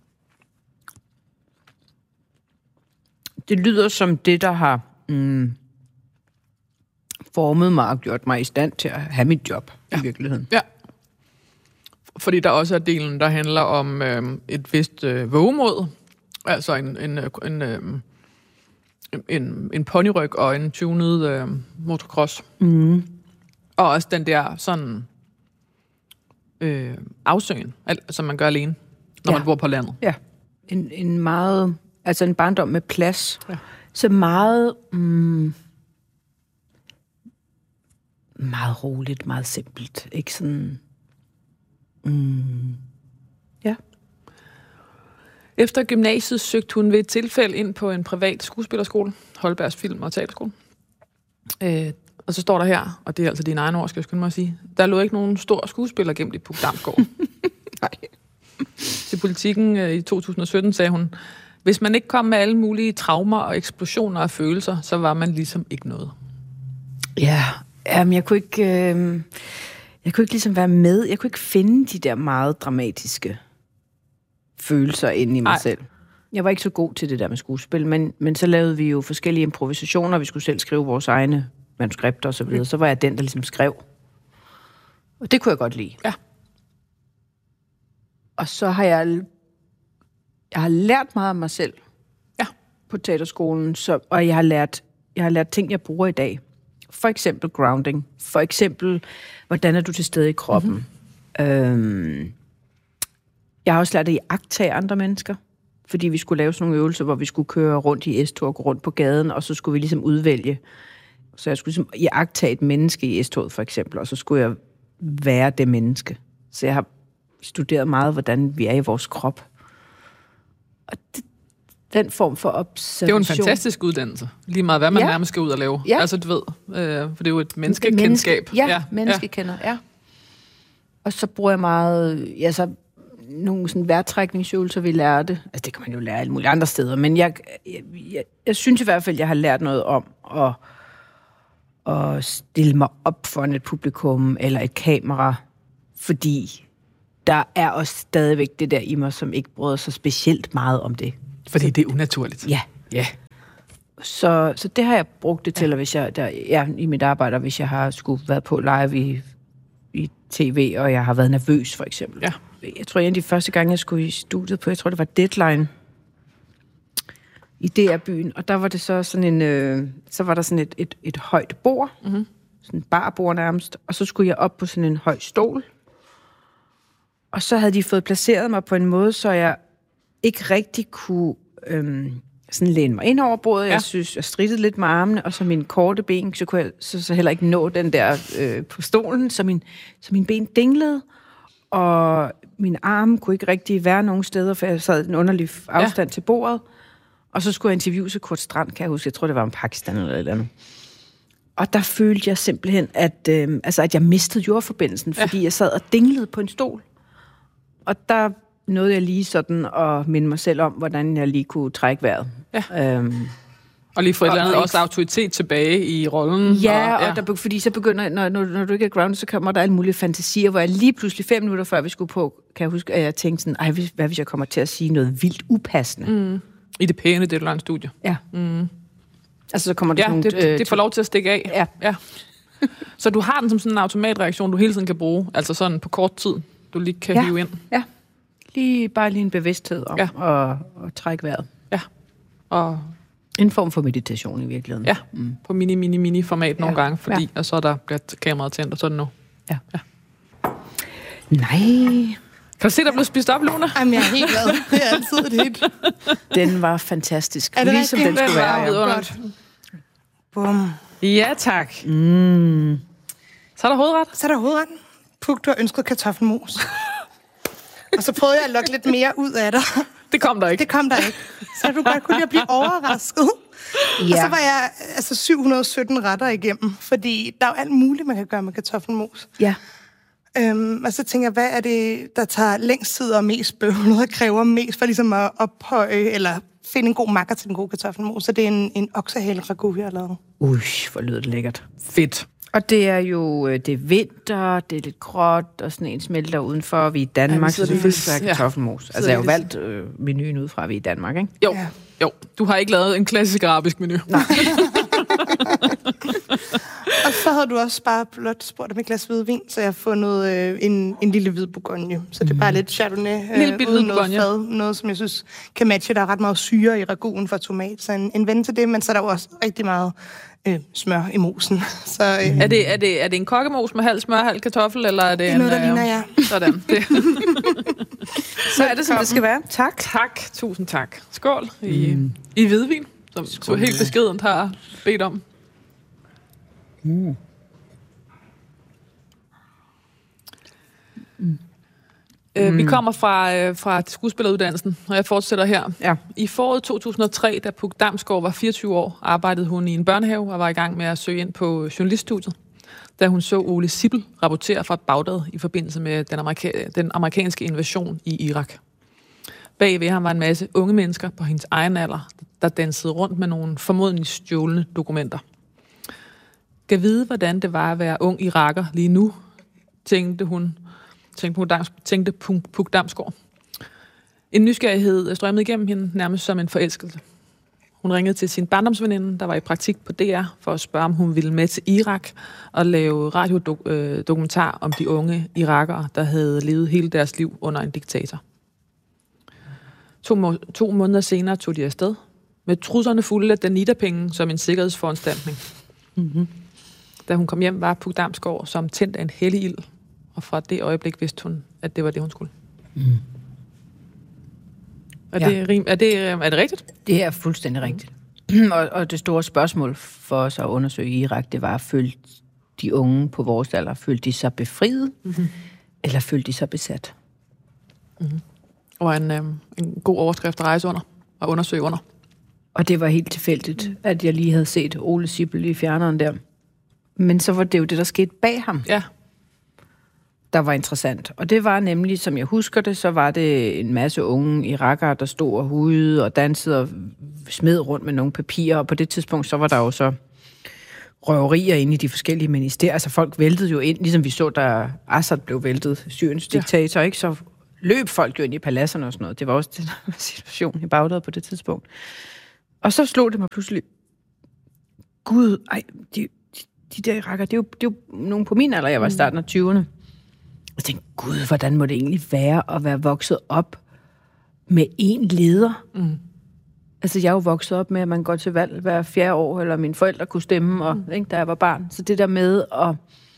Det lyder som det, der har mm, formet mig og gjort mig i stand til at have mit job ja. i virkeligheden.
Ja. Fordi der også er delen, der handler om øh, et vist øh, vågemod. Altså en, en, en, øh, en, en ponyryg og en tunet øh, motocross.
Mm.
Og også den der sådan øh, afsøgen, som man gør alene, når ja. man bor på landet.
Ja, en, en meget, altså en barndom med plads.
Ja.
Så meget, mm, meget roligt, meget simpelt. Ikke sådan... Mm. Ja.
Efter gymnasiet søgte hun ved et tilfælde ind på en privat skuespillerskole, Holbergs Film- og Teaterskole. Øh, og så står der her, og det er altså dine egne ord, skal jeg skynde mig at sige, der lå ikke nogen stor skuespiller gemt i Puk Damsgaard.
Nej.
Til Politikken øh, i to tusind og sytten sagde hun, hvis man ikke kom med alle mulige traumer og eksplosioner af følelser, så var man ligesom ikke noget.
Ja, jamen jeg kunne ikke... Øh... Jeg kunne ikke ligesom være med. Jeg kunne ikke finde de der meget dramatiske følelser inde i mig Ej. selv. Jeg var ikke så god til det der med skuespil, men, men så lavede vi jo forskellige improvisationer. Vi skulle selv skrive vores egne manuskripter og så videre. Så var jeg den, der ligesom skrev. Og det kunne jeg godt lide.
Ja.
Og så har jeg... Jeg har lært meget om mig selv.
Ja.
På teaterskolen. Så, og jeg har lært, jeg har lært ting, jeg bruger i dag. For eksempel grounding. For eksempel, hvordan er du til stede i kroppen? Mm-hmm. Øhm, jeg har også lært at iagttage andre mennesker. Fordi vi skulle lave sådan nogle øvelser, hvor vi skulle køre rundt i S-tog, gå rundt på gaden, og så skulle vi ligesom udvælge. Så jeg skulle ligesom iagttage et menneske i S-toget, for eksempel, og så skulle jeg være det menneske. Så jeg har studeret meget, hvordan vi er i vores krop. Og det, den form for observation.
Det er jo en fantastisk uddannelse. Lige meget, hvad man ja. nærmest skal ud og lave.
Ja.
Altså, du ved, øh, for det er jo et menneskekendskab.
Menneske, ja, ja, menneskekender, ja. Og så bruger jeg meget, ja, så nogle sådan vejrtrækningsøvelser, vi lærte. Altså, det kan man jo lære alle mulige andre steder, men jeg, jeg, jeg, jeg synes i hvert fald, jeg har lært noget om at, at stille mig op foran et publikum eller et kamera, fordi der er også stadigvæk det der i mig, som ikke bryder sig specielt meget om det.
Fordi det er unaturligt.
Ja.
Ja.
Så, så det har jeg brugt det til, ja. hvis jeg, der, ja, i mit arbejde, hvis jeg har skulle været på live i, i tv, og jeg har været nervøs, for eksempel.
Ja.
Jeg tror, en af de første gange, jeg skulle i studiet på, jeg tror, det var Deadline i D R-byen, og der var det så sådan en, øh, så var der sådan et, et, et højt bord, mm-hmm. sådan en barbord nærmest, og så skulle jeg op på sådan en høj stol, og så havde de fået placeret mig på en måde, så jeg ikke rigtig kunne øhm, sådan læne mig ind over bordet. Ja. Jeg synes, jeg strittede lidt med armene, og så mine korte ben, så kunne jeg så, så heller ikke nå den der øh, på stolen, så min, så mine ben dinglede, og min arme kunne ikke rigtig være nogen steder, for jeg sad en underlig afstand ja. til bordet, og så skulle jeg interviewe Kurt Strand, kan jeg huske, jeg tror, det var om Pakistan eller et eller andet. Og der følte jeg simpelthen, at, øh, altså, at jeg mistede jordforbindelsen, fordi ja. jeg sad og dinglede på en stol. Og der nåede jeg lige sådan at minde mig selv om, hvordan jeg lige kunne trække vejret.
Ja. Øhm, og lige få et eller andet også autoritet tilbage i rollen.
Ja, og, ja. og der, fordi så begynder, når, når, når du ikke er grounded, så kommer der alle mulige fantasier, hvor jeg lige pludselig fem minutter før vi skulle på, kan jeg huske, at jeg tænkte sådan, ej, hvad hvis jeg kommer til at sige noget vildt upassende?
Mm. I det pæne Deadline-studie.
Ja.
Mm.
Altså, så kommer der
ja,
sådan
det,
øh,
det får lov til at stikke af.
Ja.
ja. Så du har den som sådan en automatreaktion, du hele tiden kan bruge, altså sådan på kort tid, du lige kan
ja.
hive ind.
Ja, lige, bare lige en bevidsthed om ja. at, at trække vejret.
Ja. Og
en form for meditation i virkeligheden.
Ja, mm. på mini, mini, mini format ja. nogle gange, fordi
ja.
og så er der bliver kameraet tændt, og så er det nu.
Ja.
ja.
Nej.
Kan du se, der blev spist op, Luna?
Jamen, jeg er helt glad. Det er altid et hit.
Den var fantastisk.
Er det
ligesom den skulle være.
Ja.
Godt. Bum.
Ja, tak.
Mm.
Så er der hovedret.
Så er der hovedretten. Puk, du har ønsket kartoffelmos. Og så prøvede jeg at lokke lidt mere ud af dig.
Det kom der ikke.
Det kom der ikke. Så du godt kunne lide at blive overrasket. Ja. Og så var jeg altså syv hundrede og sytten retter igennem, fordi der er jo alt muligt, man kan gøre med kartoffelmos.
Ja.
Øhm, og så tænker jeg, hvad er det, der tager længst tid og mest bøvlet og kræver mest for ligesom at ophøje eller finde en god makker til den gode kartoffelmos. Så det er en, en oksehale ragu, vi har lavet.
Ui, hvor lyder det lækkert.
Fedt.
Og det er jo, det er vinter, det er lidt gråt, og sådan en smelter udenfor, og vi er i Danmark, ja, så selvfølgelig skal have kartoffelmos. Ja. Altså, jeg har jo valgt øh, menuen ud fra, at vi er i Danmark, ikke?
Jo, ja. jo. Du har ikke lavet en klassisk arabisk menu.
Nej.
Og så havde du også bare blot spurgt om et glas hvidvin, så jeg har fundet øh, en, en lille hvid bourgogne. Så det er bare lidt chardonnay, øh,
lille
uden noget fad. Noget, som jeg synes kan matche. Der er ret meget syre i raguen for tomat, så en, en ven til det, men så er der jo også rigtig meget øh, smør i mosen. Så, øh,
er, det, er, det, er det en kokkemos med halv smør, halv kartoffel, eller er det,
det er
en...
noget, der ligner, ja.
Sådan. Det.
Så er det, som det skal være. Tak.
Tak. Tusind tak. Skål i, mm. i hvidvin, som Skål. du helt beskedent har bedt om.
Mm.
Mm. Øh, vi kommer fra, øh, fra skuespilleruddannelsen, og jeg fortsætter her.
Ja.
I foråret to tusind og tre, da Puk Damsgaard var fireogtyve år, arbejdede hun i en børnehave og var i gang med at søge ind på journaliststudiet, da hun så Ole Sibbel rapportere fra Bagdad i forbindelse med den, amerika- den amerikanske invasion i Irak. Bagved ham var en masse unge mennesker på hendes egen alder, der dansede rundt med nogle formodentlig stjålne dokumenter. Kan vide, hvordan det var at være ung iraker lige nu, tænkte hun, tænkte, tænkte Puk Damsgaard. En nysgerrighed strømmede igennem hende nærmest som en forelskelse. Hun ringede til sin barndomsveninde, der var i praktik på D R, for at spørge, om hun ville med til Irak og lave radiodokumentar om de unge irakere, der havde levet hele deres liv under en diktator. To, må- to måneder senere tog de afsted, med trusserne fulde af Danida-penge som en sikkerhedsforanstaltning.
Mm-hmm.
Da hun kom hjem, var Puk Damsgaard som tændt af en hellig ild, og fra det øjeblik vidste hun, at det var det, hun skulle.
Mm.
Er, ja. det, rim, er, det, er det rigtigt?
Det er fuldstændig rigtigt. og, og det store spørgsmål for os at undersøge i Irak, det var, følte de unge på vores alder, følte de sig befriet, mm-hmm. eller følte de sig besat?
Mm-hmm. Og en, øh, en god overskrift at rejse under. at undersøge under.
Og det var helt tilfældigt, mm. at jeg lige havde set Ole Sibbel i fjerneren der. Men så var det jo det, der skete bag ham.
Ja.
Der var interessant. Og det var nemlig, som jeg husker det, så var det en masse unge irakere, der stod og hudede og dansede og smed rundt med nogle papirer. Og på det tidspunkt, så var der jo så røverier inde i de forskellige ministerier. Altså folk væltede jo ind, ligesom vi så, da Assad blev væltet, Syriens diktator, ja. Ikke? Så løb folk jo ind i paladserne og sådan noget. Det var også den situation i Bagdad på det tidspunkt. Og så slog det mig pludselig, gud, ej, de, de, de der irakere, det er jo, det er jo nogen på min alder, jeg var i starten af tyverne. Og jeg tænkte, gud, hvordan må det egentlig være at være vokset op med én leder? Mm. Altså, jeg er jo vokset op med, at man går til valg hver fjerde år, eller mine forældre kunne stemme, og, mm. ikke, da jeg var barn. Så det der med at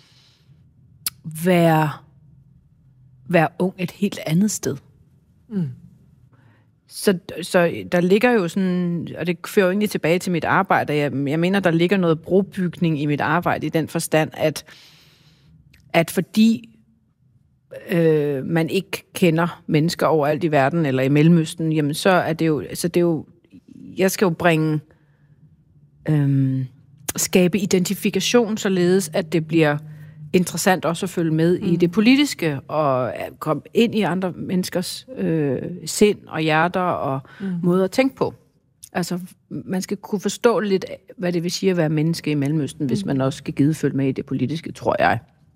være, være ung et helt andet sted. Mm. Så, så der ligger jo sådan, og det fører jo egentlig tilbage til mit arbejde, jeg, jeg mener, der ligger noget brobygning i mit arbejde i den forstand, at, at fordi øh, man ikke kender mennesker overalt i verden, eller i Mellemøsten, jamen så er det jo, altså det er jo, jeg skal jo bringe, øh, skabe identifikation, således at det bliver interessant også at følge med mm. i det politiske, og komme ind i andre menneskers øh, sind og hjerter og mm. måder at tænke på. Altså, man skal kunne forstå lidt, hvad det vil sige at være menneske i Mellemøsten, mm. hvis man også skal gide følge med i det politiske, tror jeg.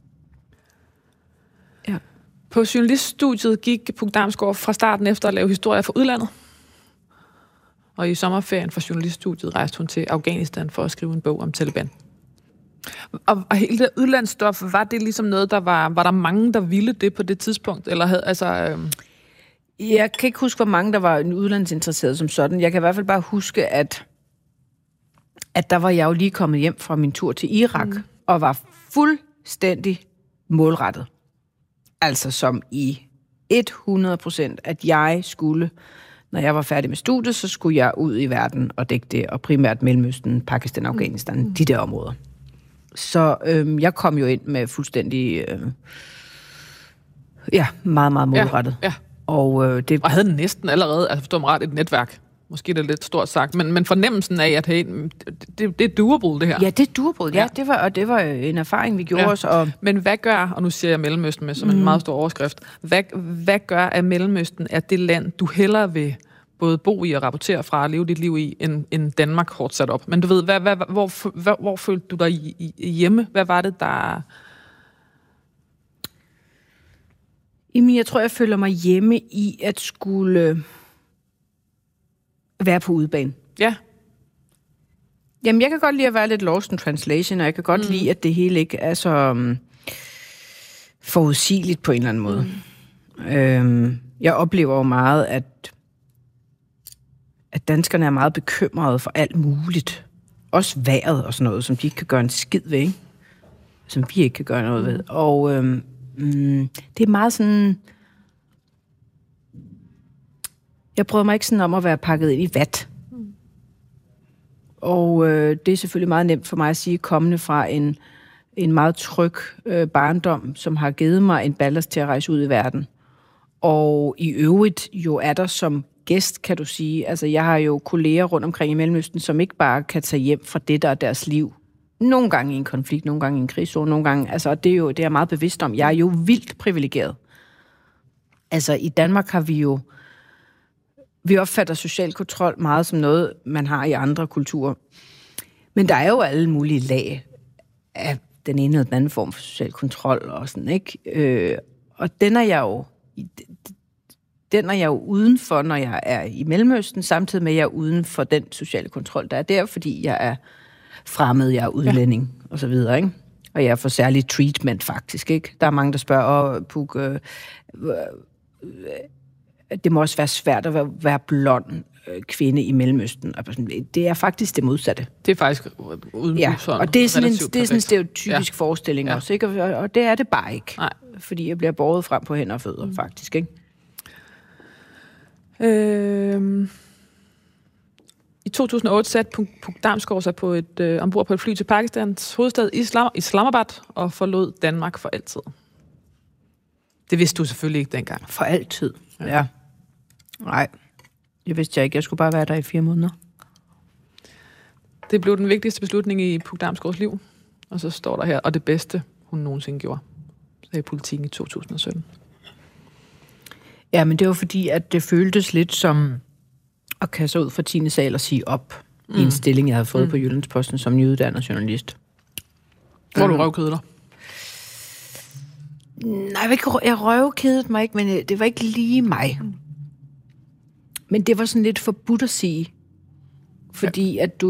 Ja. På journaliststudiet gik Puk Damsgaard fra starten efter at lave historier fra udlandet. Og i sommerferien fra journaliststudiet rejste hun til Afghanistan for at skrive en bog om Taliban. Og, og hele det udlandsstof, var det ligesom noget, der var, var der mange, der ville det på det tidspunkt? Eller havde, altså, øh...
Jeg kan ikke huske, hvor mange, der var udlandsinteresserede som sådan. Jeg kan i hvert fald bare huske, at, at der var jeg jo lige kommet hjem fra min tur til Irak, mm. og var fuldstændig målrettet. Altså som i hundrede procent, at jeg skulle, når jeg var færdig med studiet, så skulle jeg ud i verden og dække det, og primært Mellemøsten, Pakistan, Afghanistan, mm. de der områder. Så øhm, jeg kom jo ind med fuldstændig, øh, ja, meget, meget målrettet.
Ja, ja.
Og, øh, det...
og havde næsten allerede, altså forstår mig ret, et netværk. Måske det er lidt stort sagt, men, men fornemmelsen af, at hey, det, det er doable, det her.
Ja, det er doable, ja. ja. Det var, og det var en erfaring, vi gjorde ja. os. Og...
Men hvad gør, og nu siger jeg Mellemøsten med som mm. en meget stor overskrift, hvad, hvad gør af Mellemøsten, at det land, du hellere vil både bo i og rapportere fra og leve dit liv i, end, end Danmark hårdt sat op? Men du ved, hvad, hvad, hvor, hvor, hvor følte du dig i, i, hjemme? Hvad var det, der...
Jamen, jeg tror, jeg føler mig hjemme i at skulle være på udebane.
Ja.
Jamen, jeg kan godt lide at være lidt lost in translation, og jeg kan godt mm. lide, at det hele ikke er så um, forudsigeligt på en eller anden måde. Mm. Øhm, jeg oplever jo meget, at at danskerne er meget bekymrede for alt muligt. Også vejret og sådan noget, som de ikke kan gøre en skid ved, ikke? Som vi ikke kan gøre noget ved. Og øhm, mm, det er meget sådan... Jeg prøver mig ikke sådan om at være pakket ind i vat. Mm. Og øh, det er selvfølgelig meget nemt for mig at sige, kommende fra en, en meget tryg øh, barndom, som har givet mig en ballast til at rejse ud i verden. Og i øvrigt jo er der som gæst, kan du sige. Altså, jeg har jo kolleger rundt omkring i Mellemøsten, som ikke bare kan tage hjem fra det, der er deres liv. Nogle gange i en konflikt, nogle gange i en krigszone, nogle gange... Altså, det er jo det er jeg meget bevidst om. Jeg er jo vildt privilegeret. Altså, i Danmark har vi jo... Vi opfatter social kontrol meget som noget, man har i andre kulturer. Men der er jo alle mulige lag af den ene eller den anden form for social kontrol og sådan, ikke? Øh, og den er jeg jo... Den er jeg jo udenfor, når jeg er i Mellemøsten, samtidig med, at jeg er uden for den sociale kontrol, der er der, fordi jeg er fremmed, jeg er udlænding, ja. og så videre, ikke? Og jeg får særlig treatment, faktisk, ikke? Der er mange, der spørger, åh, Puk, øh, øh, det må også være svært at være, være blond øh, kvinde i Mellemøsten. Det er faktisk det modsatte.
Det er faktisk uden
ja, og det er sådan en, det er sådan en stereotypisk ja. forestilling ja. også, ikke? Og, og det er det bare ikke. Nej. Fordi jeg bliver båret frem på hænder og fødder, mm. faktisk, ikke?
Øh, I to tusind og otte satte Puk Damsgaard sig på et, øh, ombord på et fly til Pakistans hovedstad Islam, Islamabad og forlod Danmark for altid. Det vidste du selvfølgelig ikke dengang.
For altid, ja. ja. Nej. Jeg vidste jeg ikke, jeg skulle bare være der i fire måneder.
Det blev den vigtigste beslutning i Puk Damsgaards liv. Og så står der her, og det bedste, hun nogensinde gjorde. Så i Politiken i to tusind og sytten.
Ja, men det var fordi, at det føltes lidt som at kaste sig ud fra tiende sal og sige op mm. i en stilling, jeg havde fået mm. på Jyllandsposten som nyuddannet journalist.
Hvor du røvkede dig?
Nej, jeg røvkedede mig ikke, men det var ikke lige mig. Men det var sådan lidt forbudt at sige. Fordi ja. at du